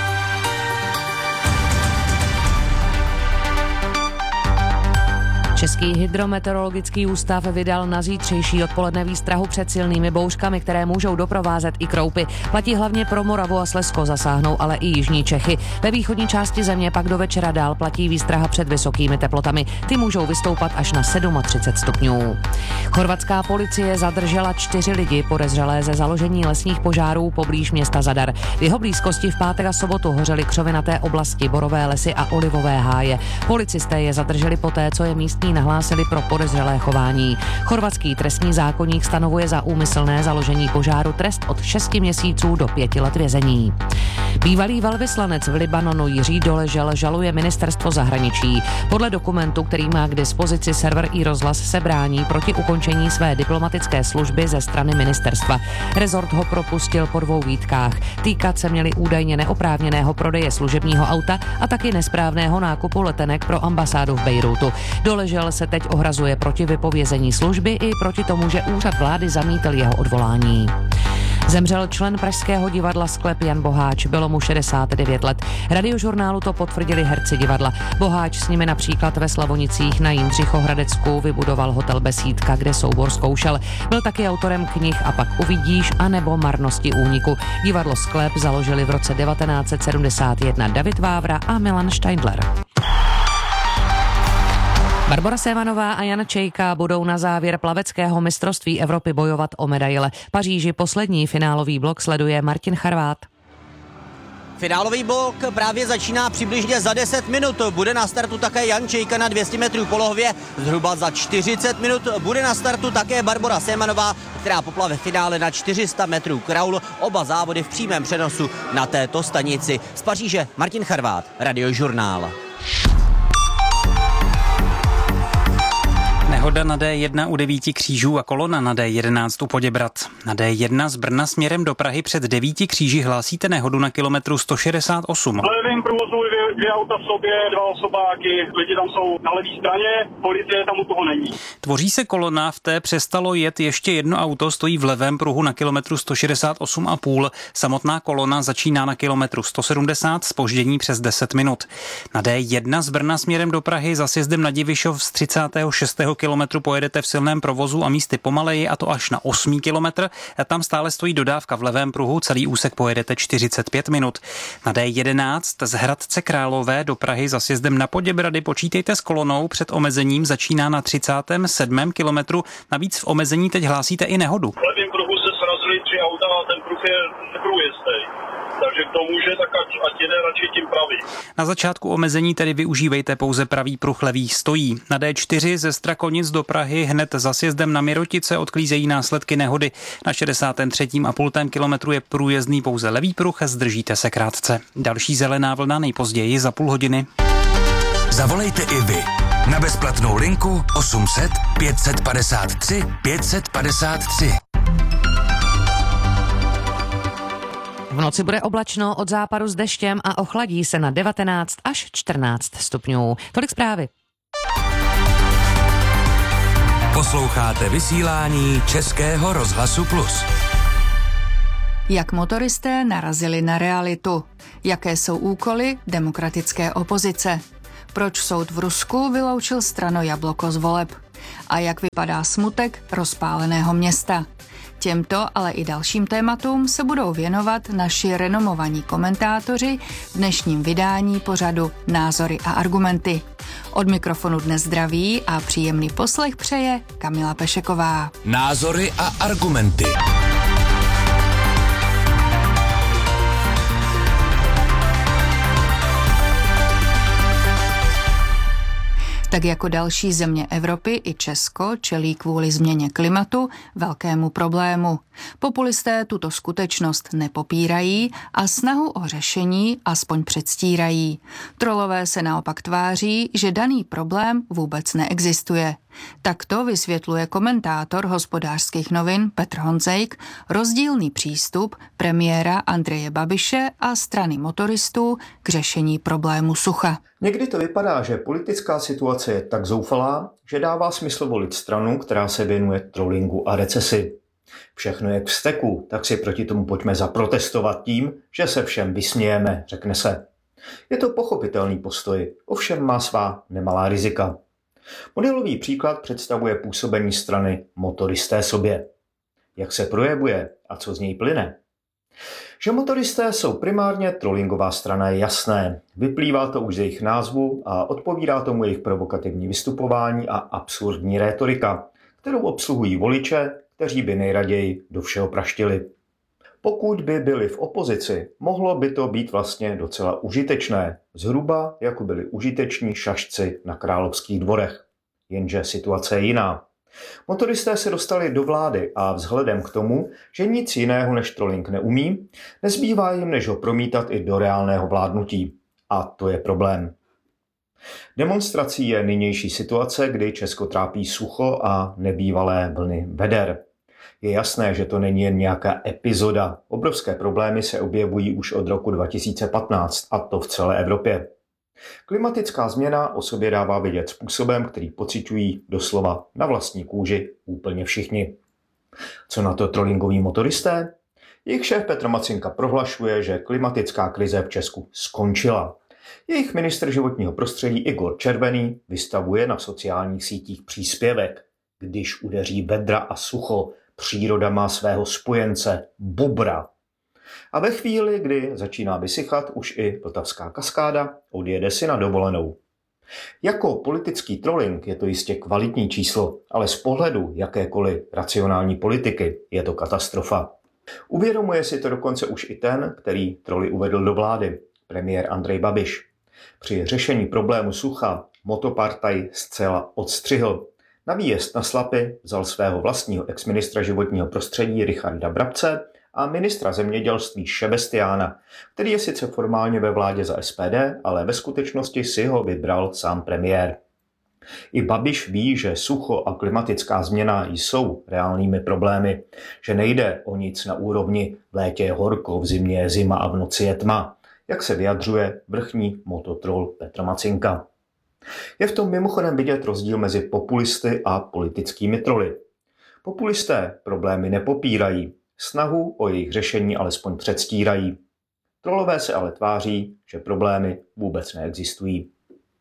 Český hydrometeorologický ústav vydal na zítřejší odpoledne výstrahu před silnými bouřkami, které můžou doprovázet i kroupy. Platí hlavně pro Moravu a Slezsko, zasáhnou ale i jižní Čechy. Ve východní části země pak do večera dál platí výstraha před vysokými teplotami. Ty můžou vystoupat až na třicet sedm stupňů. Chorvatská policie zadržela čtyři lidi podezřelé ze založení lesních požárů poblíž města Zadar. V jeho blízkosti v pátek a sobotu hořely křovinaté oblasti, borové lesy a olivové háje. Policisté je zadrželi poté, co je místní nahlásili pro podezřelé chování. Chorvatský trestní zákoník stanovuje za úmyslné založení požáru trest od šesti měsíců do pěti let vězení. Bývalý velvyslanec v Libanonu Jiří Doležel žaluje ministerstvo zahraničí. Podle dokumentu, který má k dispozici server iRozhlas, se brání proti ukončení své diplomatické služby ze strany ministerstva. Rezort ho propustil po dvou výtkách. Týkat se měli údajně neoprávněného prodeje služebního auta a taky nesprávného nákupu letenek pro ambasádu v Bejrútu. Doležel se teď ohrazuje proti vypovězení služby i proti tomu, že úřad vlády zamítl jeho odvolání. Zemřel člen Pražského divadla Sklep Jan Boháč, bylo mu šedesát devět let. Radiožurnálu to potvrdili herci divadla. Boháč s nimi například ve Slavonicích na Jindřichohradecku vybudoval hotel Besídka, kde soubor zkoušel. Byl taky autorem knih A pak uvidíš a nebo Marnosti úniku. Divadlo Sklep založili v roce devatenáct set sedmdesát jedna David Vávra a Milan Steindler. Barbora Sémanová a Jan Čejka budou na závěr plaveckého mistrovství Evropy bojovat o medaile. Paříži poslední finálový blok sleduje Martin Charvát. Finálový blok právě začíná přibližně za deset minut. Bude na startu také Jan Čejka na dvě stě metrů polohově. Zhruba za čtyřicet minut bude na startu také Barbora Semanová, která poplave v finále na čtyři sta metrů kraul. Oba závody v přímém přenosu na této stanici. Z Paříže Martin Charvát, Radiožurnál. Nehoda na D jedna u devíti křížů a kolona na D jedenáct u Poděbrad. Na D jedna z Brna směrem do Prahy před devíti kříži hlásíte nehodu na kilometru sto šedesát osm. V levém průvozu dvě, dvě auta v sobě, dva osobáky, lidi tam jsou na levé straně, policie tam u toho není. Tvoří se kolona, v té přestalo jet ještě jedno auto, stojí v levém pruhu na kilometru sto šedesát osm a půl. Samotná kolona začíná na kilometru sto sedmdesát, zpoždění přes deset minut. Na D jedna z Brna směrem do Prahy za sjezdem na Divišov z třicátého šestého kilometru pojedete v silném provozu a místy pomaleji, a to až na osmý kilometr. Tam stále stojí dodávka v levém pruhu, celý úsek pojedete čtyřicet pět minut. Na D jedenáct z Hradce Králové do Prahy za sjezdem na Poděbrady počítejte s kolonou, před omezením začíná na třicátém sedmém kilometru. Navíc v omezení teď hlásíte i nehodu. V levém pruhu se srazily tři auta a ten pruh je neprůjezdný. Takže kdo může, tak ať, ať jede radši tím pravý. Na začátku omezení tedy využívejte pouze pravý pruh, levý stojí. Na D čtyři ze Strakonic do Prahy hned za sjezdem na Mirotice odklízejí následky nehody. Na šedesátém třetím a půltém kilometru je průjezdný pouze levý pruh, zdržíte se krátce. Další zelená vlna nejpozději za půl hodiny. Zavolejte i vy na bezplatnou linku osm set pět padesát tři pět padesát tři. V noci bude oblačno, od západu s deštěm a ochladí se na devatenáct až čtrnáct stupňů. Tolik zprávy. Posloucháte vysílání Českého rozhlasu Plus. Jak motoristé narazili na realitu? Jaké jsou úkoly demokratické opozice? Proč soud v Rusku vyloučil stranu Jabloko z voleb? A jak vypadá smutek rozpáleného města? Těmto, ale i dalším tématům se budou věnovat naši renomovaní komentátoři v dnešním vydání pořadu Názory a argumenty. Od mikrofonu dnes zdraví a příjemný poslech přeje Kamila Pešeková. Názory a argumenty. Tak jako další země Evropy i Česko čelí kvůli změně klimatu velkému problému. Populisté tuto skutečnost nepopírají a snahu o řešení aspoň předstírají. Trolové se naopak tváří, že daný problém vůbec neexistuje. Takto vysvětluje komentátor Hospodářských novin Petr Honzejk rozdílný přístup premiéra Andreje Babiše a strany motoristů k řešení problému sucha. Někdy to vypadá, že politická situace je tak zoufalá, že dává smysl volit stranu, která se věnuje trollingu a recesi. Všechno je k vzteku, tak si proti tomu pojďme zaprotestovat tím, že se všem vysmějeme, řekne se. Je to pochopitelný postoj, ovšem má svá nemalá rizika. Modelový příklad představuje působení strany Motoristé sobě. Jak se projevuje a co z něj plyne? Že motoristé jsou primárně trollingová strana je jasné. Vyplývá to už z jejich názvu a odpovídá tomu jejich provokativní vystupování a absurdní rétorika, kterou obsluhují voliče, kteří by nejraději do všeho praštili. Pokud by byli v opozici, mohlo by to být vlastně docela užitečné, zhruba jako byli užiteční šašci na královských dvorech. Jenže situace je jiná. Motoristé se dostali do vlády a vzhledem k tomu, že nic jiného než trolling neumí, nezbývá jim než ho promítat i do reálného vládnutí. A to je problém. Demonstrací je nynější situace, kdy Česko trápí sucho a nebývalé vlny veder. Je jasné, že to není jen nějaká epizoda. Obrovské problémy se objevují už od roku dva tisíce patnáct, a to v celé Evropě. Klimatická změna o sobě dává vidět způsobem, který pociťují doslova na vlastní kůži úplně všichni. Co na to trollingoví motoristé? Jejich šéf Petr Macinka prohlašuje, že klimatická krize v Česku skončila. Jejich ministr životního prostředí Igor Červený vystavuje na sociálních sítích příspěvek. Když udeří vedra a sucho, příroda má svého spojence, bobra. A ve chvíli, kdy začíná vysychat už i Vltavská kaskáda, odjede si na dovolenou. Jako politický trolling je to jistě kvalitní číslo, ale z pohledu jakékoliv racionální politiky je to katastrofa. Uvědomuje si to dokonce už i ten, který troly uvedl do vlády, premiér Andrej Babiš. Při řešení problému sucha motopartaj zcela odstřihl. Na výjezd na Slapy vzal svého vlastního exministra životního prostředí Richarda Brabce a ministra zemědělství Šebestiána, který je sice formálně ve vládě za S P D, ale ve skutečnosti si ho vybral sám premiér. I Babiš ví, že sucho a klimatická změna jsou reálnými problémy, že nejde o nic na úrovni v létě je horko, v zimě je zima a v noci je tma, jak se vyjadřuje vrchní mototrol Petr Macinka. Je v tom mimochodem vidět rozdíl mezi populisty a politickými troly. Populisté problémy nepopírají, snahu o jejich řešení alespoň předstírají. Trolové se ale tváří, že problémy vůbec neexistují.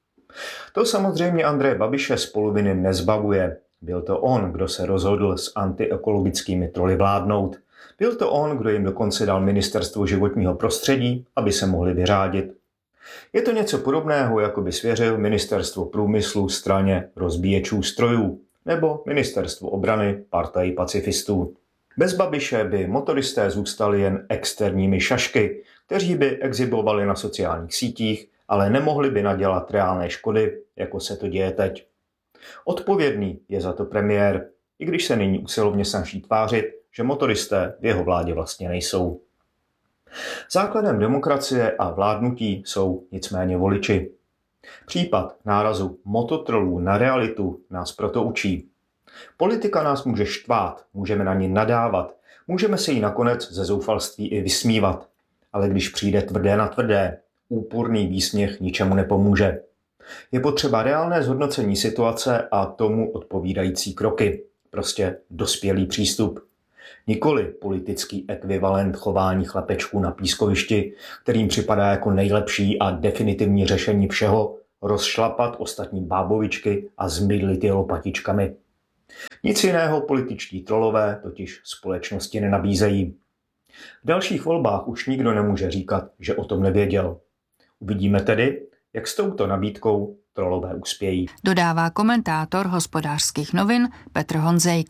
To samozřejmě Andreje Babiše z poloviny nezbavuje. Byl to on, kdo se rozhodl s antiekologickými troly vládnout. Byl to on, kdo jim dokonce dal ministerstvo životního prostředí, aby se mohli vyřádit. Je to něco podobného, jako by svěřil ministerstvo průmyslu straně rozbíječů strojů nebo ministerstvo obrany partaji pacifistů. Bez Babiše by motoristé zůstali jen externími šašky, kteří by exhibovali na sociálních sítích, ale nemohli by nadělat reálné škody, jako se to děje teď. Odpovědný je za to premiér, i když se nyní usilovně snaží tvářit, že motoristé v jeho vládě vlastně nejsou. Základem demokracie a vládnutí jsou nicméně voliči. Případ nárazu mototrolů na realitu nás proto učí. Politika nás může štvát, můžeme na ní nadávat, můžeme se jí nakonec ze zoufalství i vysmívat. Ale když přijde tvrdé na tvrdé, úporný výsměch ničemu nepomůže. Je potřeba reálné zhodnocení situace a tomu odpovídající kroky. Prostě dospělý přístup. Nikoli politický ekvivalent chování chlapečků na pískovišti, kterým připadá jako nejlepší a definitivní řešení všeho rozšlapat ostatní bábovičky a zmydlit je lopatičkami. Nic jiného političtí trolové totiž společnosti nenabízejí. V dalších volbách už nikdo nemůže říkat, že o tom nevěděl. Uvidíme tedy, jak s touto nabídkou trolové uspějí. Dodává komentátor Hospodářských novin Petr Honzejk.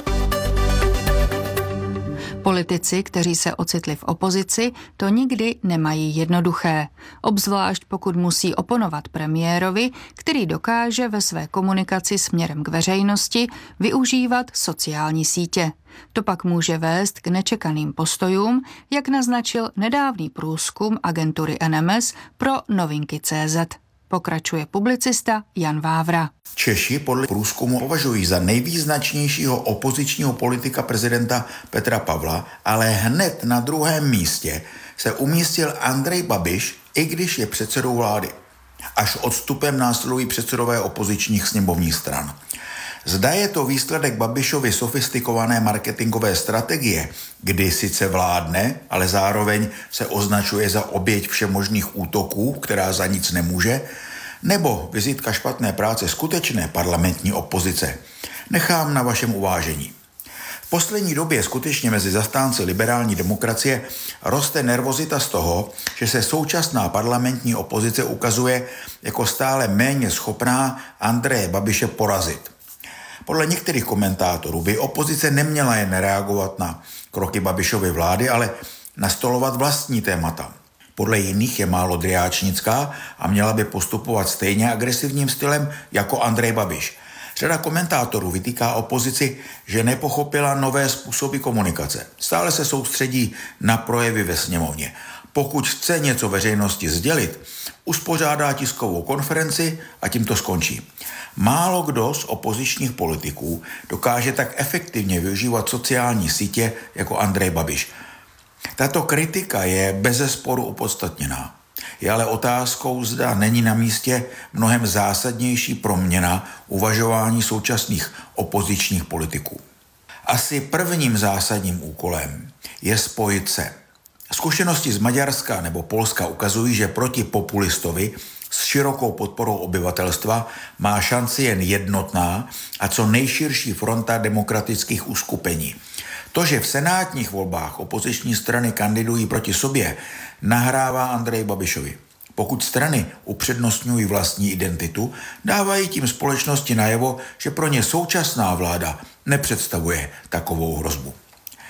Politici, kteří se ocitli v opozici, to nikdy nemají jednoduché. Obzvlášť pokud musí oponovat premiérovi, který dokáže ve své komunikaci směrem k veřejnosti využívat sociální sítě. To pak může vést k nečekaným postojům, jak naznačil nedávný průzkum agentury N M S pro novinky tečka cé zet. Pokračuje publicista Jan Vávra. Češi podle průzkumu považují za nejvýznačnějšího opozičního politika prezidenta Petra Pavla, ale hned na druhém místě se umístil Andrej Babiš, i když je předsedou vlády. Až odstupem následují předsedové opozičních sněmovních stran. Zda je to výsledek Babišovy sofistikované marketingové strategie, kdy sice vládne, ale zároveň se označuje za oběť všemožných útoků, která za nic nemůže, nebo vizitka špatné práce skutečné parlamentní opozice, nechám na vašem uvážení. V poslední době skutečně mezi zastánci liberální demokracie roste nervozita z toho, že se současná parlamentní opozice ukazuje jako stále méně schopná Andreje Babiše porazit. Podle některých komentátorů by opozice neměla jen reagovat na kroky Babišovy vlády, ale nastolovat vlastní témata. Podle jiných je málo driáčnická a měla by postupovat stejně agresivním stylem jako Andrej Babiš. Řada komentátorů vytýká opozici, že nepochopila nové způsoby komunikace. Stále se soustředí na projevy ve sněmovně. Pokud chce něco veřejnosti sdělit, uspořádá tiskovou konferenci a tím to skončí. Málo kdo z opozičních politiků dokáže tak efektivně využívat sociální sítě jako Andrej Babiš. Tato kritika je bezesporu opodstatněná. Je ale otázkou, zda není na místě mnohem zásadnější proměna uvažování současných opozičních politiků. Asi prvním zásadním úkolem je spojit se. Zkušenosti z Maďarska nebo Polska ukazují, že proti populistovi s širokou podporou obyvatelstva má šanci jen jednotná a co nejširší fronta demokratických uskupení. To, že v senátních volbách opoziční strany kandidují proti sobě, nahrává Andreji Babišovi. Pokud strany upřednostňují vlastní identitu, dávají tím společnosti najevo, že pro ně současná vláda nepředstavuje takovou hrozbu.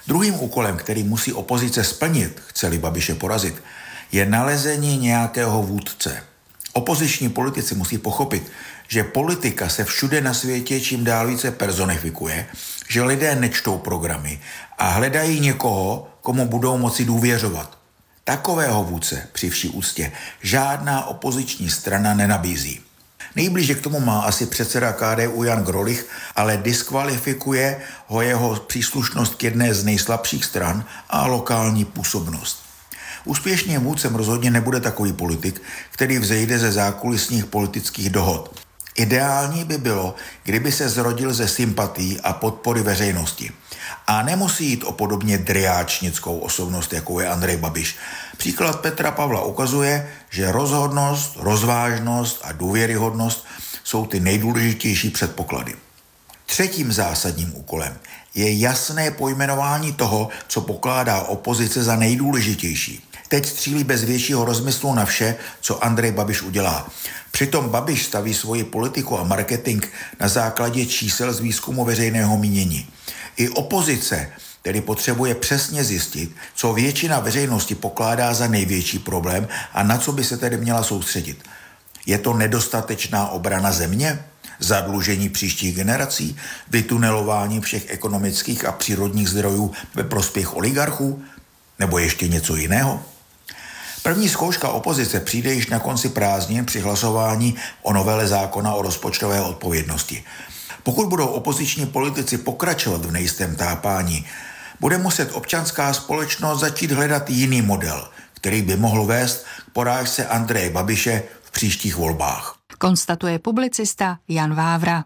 Druhým úkolem, který musí opozice splnit, chce-li Babiše porazit, je nalezení nějakého vůdce. Opoziční politici musí pochopit, že politika se všude na světě čím dál více personifikuje, že lidé nečtou programy a hledají někoho, komu budou moci důvěřovat. Takového vůdce při vší úctě žádná opoziční strana nenabízí. Nejblíže k tomu má asi předseda K D U Jan Grolich, ale diskvalifikuje ho jeho příslušnost k jedné z nejslabších stran a lokální působnost. Úspěšným vůdcem rozhodně nebude takový politik, který vzejde ze zákulisních politických dohod. Ideální by bylo, kdyby se zrodil ze sympatií a podpory veřejnosti. A nemusí jít o podobně driáčnickou osobnost, jako je Andrej Babiš. Příklad Petra Pavla ukazuje, že rozhodnost, rozvážnost a důvěryhodnost jsou ty nejdůležitější předpoklady. Třetím zásadním úkolem je jasné pojmenování toho, co pokládá opozice za nejdůležitější. Teď střílí bez většího rozmyslu na vše, co Andrej Babiš udělá. Přitom Babiš staví svoji politiku a marketing na základě čísel z výzkumu veřejného mínění. I opozice tedy potřebuje přesně zjistit, co většina veřejnosti pokládá za největší problém a na co by se tedy měla soustředit. Je to nedostatečná obrana země? Zadlužení příštích generací? Vytunelování všech ekonomických a přírodních zdrojů ve prospěch oligarchů? Nebo ještě něco jiného? První zkouška opozice přijde již na konci prázdnin při hlasování o novele zákona o rozpočtové odpovědnosti. Pokud budou opoziční politici pokračovat v nejistém tápání, bude muset občanská společnost začít hledat jiný model, který by mohl vést k porážce Andreje Babiše v příštích volbách. Konstatuje publicista Jan Vávra.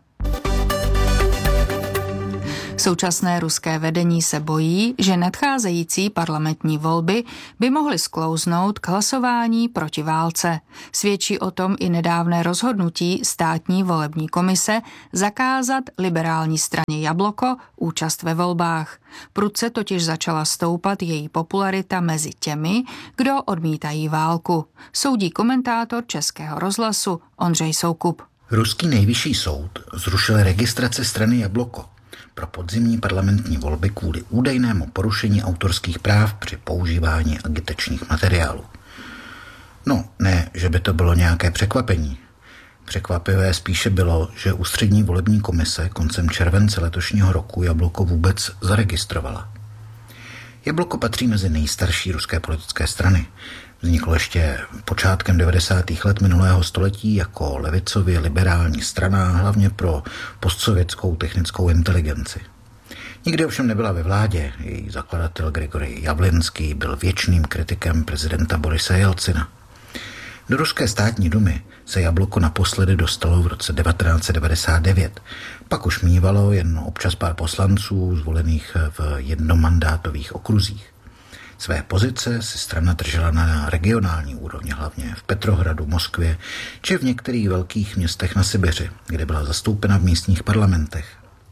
Současné ruské vedení se bojí, že nadcházející parlamentní volby by mohly sklouznout k hlasování proti válce. Svědčí o tom i nedávné rozhodnutí státní volební komise zakázat liberální straně Jabloko účast ve volbách. Prudce totiž začala stoupat její popularita mezi těmi, kdo odmítají válku, soudí komentátor Českého rozhlasu Ondřej Soukup. Ruský nejvyšší soud zrušil registraci strany Jabloko pro podzimní parlamentní volby kvůli údajnému porušení autorských práv při používání agitačních materiálů. No, ne, že by to bylo nějaké překvapení. Překvapivé spíše bylo, že Ústřední volební komise koncem července letošního roku Jabloko vůbec zaregistrovala. Jabloko patří mezi nejstarší ruské politické strany. Vzniklo ještě počátkem devadesátých let minulého století jako levicově liberální strana, hlavně pro postsovětskou technickou inteligenci. Nikdy ovšem nebyla ve vládě, její zakladatel Grigorij Javlinský byl věčným kritikem prezidenta Borise Jelcina. Do ruské státní dumy se Jabloko naposledy dostalo v roce devatenáct set devadesát devět, pak už mívalo jen občas pár poslanců zvolených v jednomandátových okruzích. Své pozice si strana držela na regionální úrovni, hlavně v Petrohradu, Moskvě či v některých velkých městech na Sibiři, kde byla zastoupena v místních parlamentech.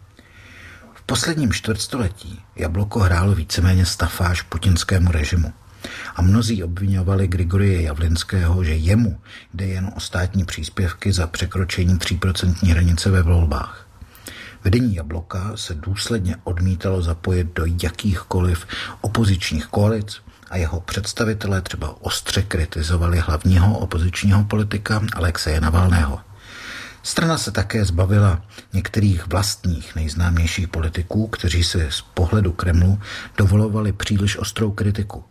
V posledním čtvrtstoletí Jabloko hrálo víceméně stafáž putinskému režimu a mnozí obviňovali Grigorije Javlinského, že jemu jde jen o státní příspěvky za překročení tříprocentní hranice ve volbách. Vedení Jabloka se důsledně odmítalo zapojit do jakýchkoliv opozičních koalic a jeho představitelé třeba ostře kritizovali hlavního opozičního politika Alexeje Navalného. Strana se také zbavila některých vlastních nejznámějších politiků, kteří si z pohledu Kremlu dovolovali příliš ostrou kritiku.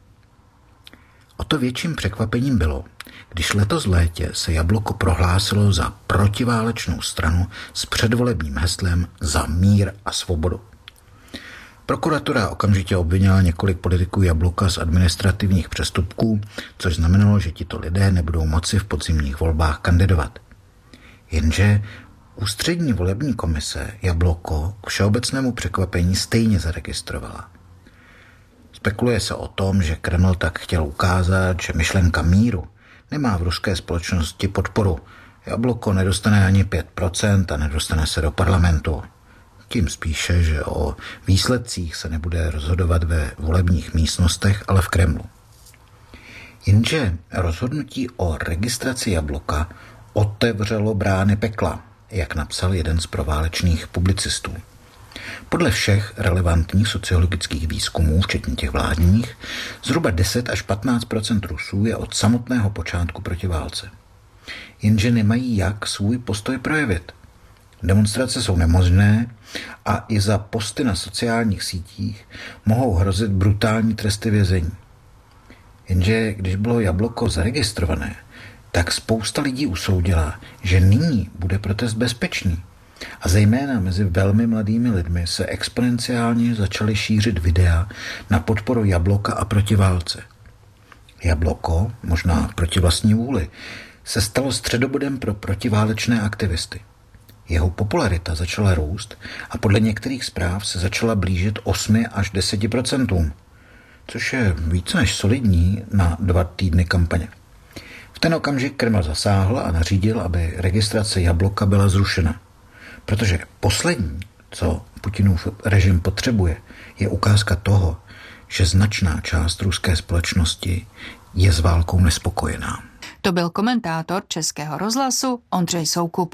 O to větším překvapením bylo, když letos v létě se Jabloko prohlásilo za protiválečnou stranu s předvolebním heslem Za mír a svobodu. Prokuratura okamžitě obvinila několik politiků Jabloka z administrativních přestupků, což znamenalo, že tito lidé nebudou moci v podzimních volbách kandidovat. Jenže Ústřední volební komise Jabloko k všeobecnému překvapení stejně zaregistrovala. Spekuluje se o tom, že Kreml tak chtěl ukázat, že myšlenka míru nemá v ruské společnosti podporu. Jabloko nedostane ani pět procent a nedostane se do parlamentu. Tím spíše, že o výsledcích se nebude rozhodovat ve volebních místnostech, ale v Kremlu. Jenže rozhodnutí o registraci Jabloka otevřelo brány pekla, jak napsal jeden z proválečných publicistů. Podle všech relevantních sociologických výzkumů, včetně těch vládních, zhruba deset až patnáct procent Rusů je od samotného počátku proti válce. Jenže nemají jak svůj postoj projevit. Demonstrace jsou nemožné a i za posty na sociálních sítích mohou hrozit brutální tresty vězení. Jenže když bylo Jabloko zaregistrované, tak spousta lidí usoudila, že nyní bude protest bezpečný. A zejména mezi velmi mladými lidmi se exponenciálně začaly šířit videa na podporu Jabloka a proti válce. Jabloko, možná proti vlastní vůli, se stalo středobodem pro protiválečné aktivisty. Jeho popularita začala růst a podle některých zpráv se začala blížit osmi až deseti procentům, což je více než solidní na dva týdny kampaně. V ten okamžik Kreml zasáhl a nařídil, aby registrace Jabloka byla zrušena. Protože poslední, co Putinův režim potřebuje, je ukázka toho, že značná část ruské společnosti je s válkou nespokojená. To byl komentátor Českého rozhlasu Ondřej Soukup.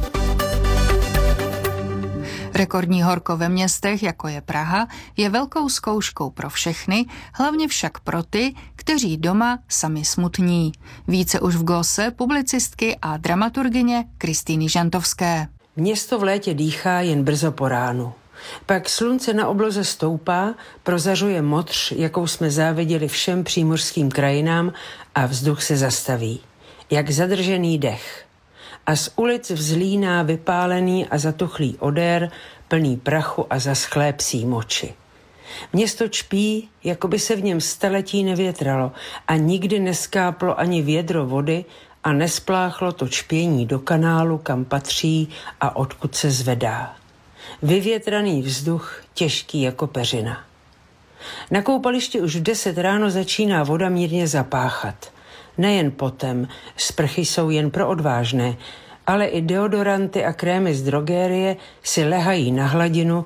Rekordní horko ve městech, jako je Praha, je velkou zkouškou pro všechny, hlavně však pro ty, kteří doma sami smutní. Více už v glose publicistky a dramaturgyně Kristýny Žantovské. Město v létě dýchá jen brzo po ránu. Pak slunce na obloze stoupá, prozařuje modř, jakou jsme záviděli všem přímořským krajinám a vzduch se zastaví. Jak zadržený dech. A z ulic vzlíná vypálený a zatuchlý odér, plný prachu a zaschlé psí moči. Město čpí, jako by se v něm staletí nevětralo a nikdy neskáplo ani vědro vody a nespláchlo to čpění do kanálu, kam patří a odkud se zvedá. Vyvětraný vzduch, těžký jako peřina. Na koupališti už v deset ráno začíná voda mírně zapáchat. Nejen potem, sprchy jsou jen pro odvážné, ale i deodoranty a krémy z drogérie si lehají na hladinu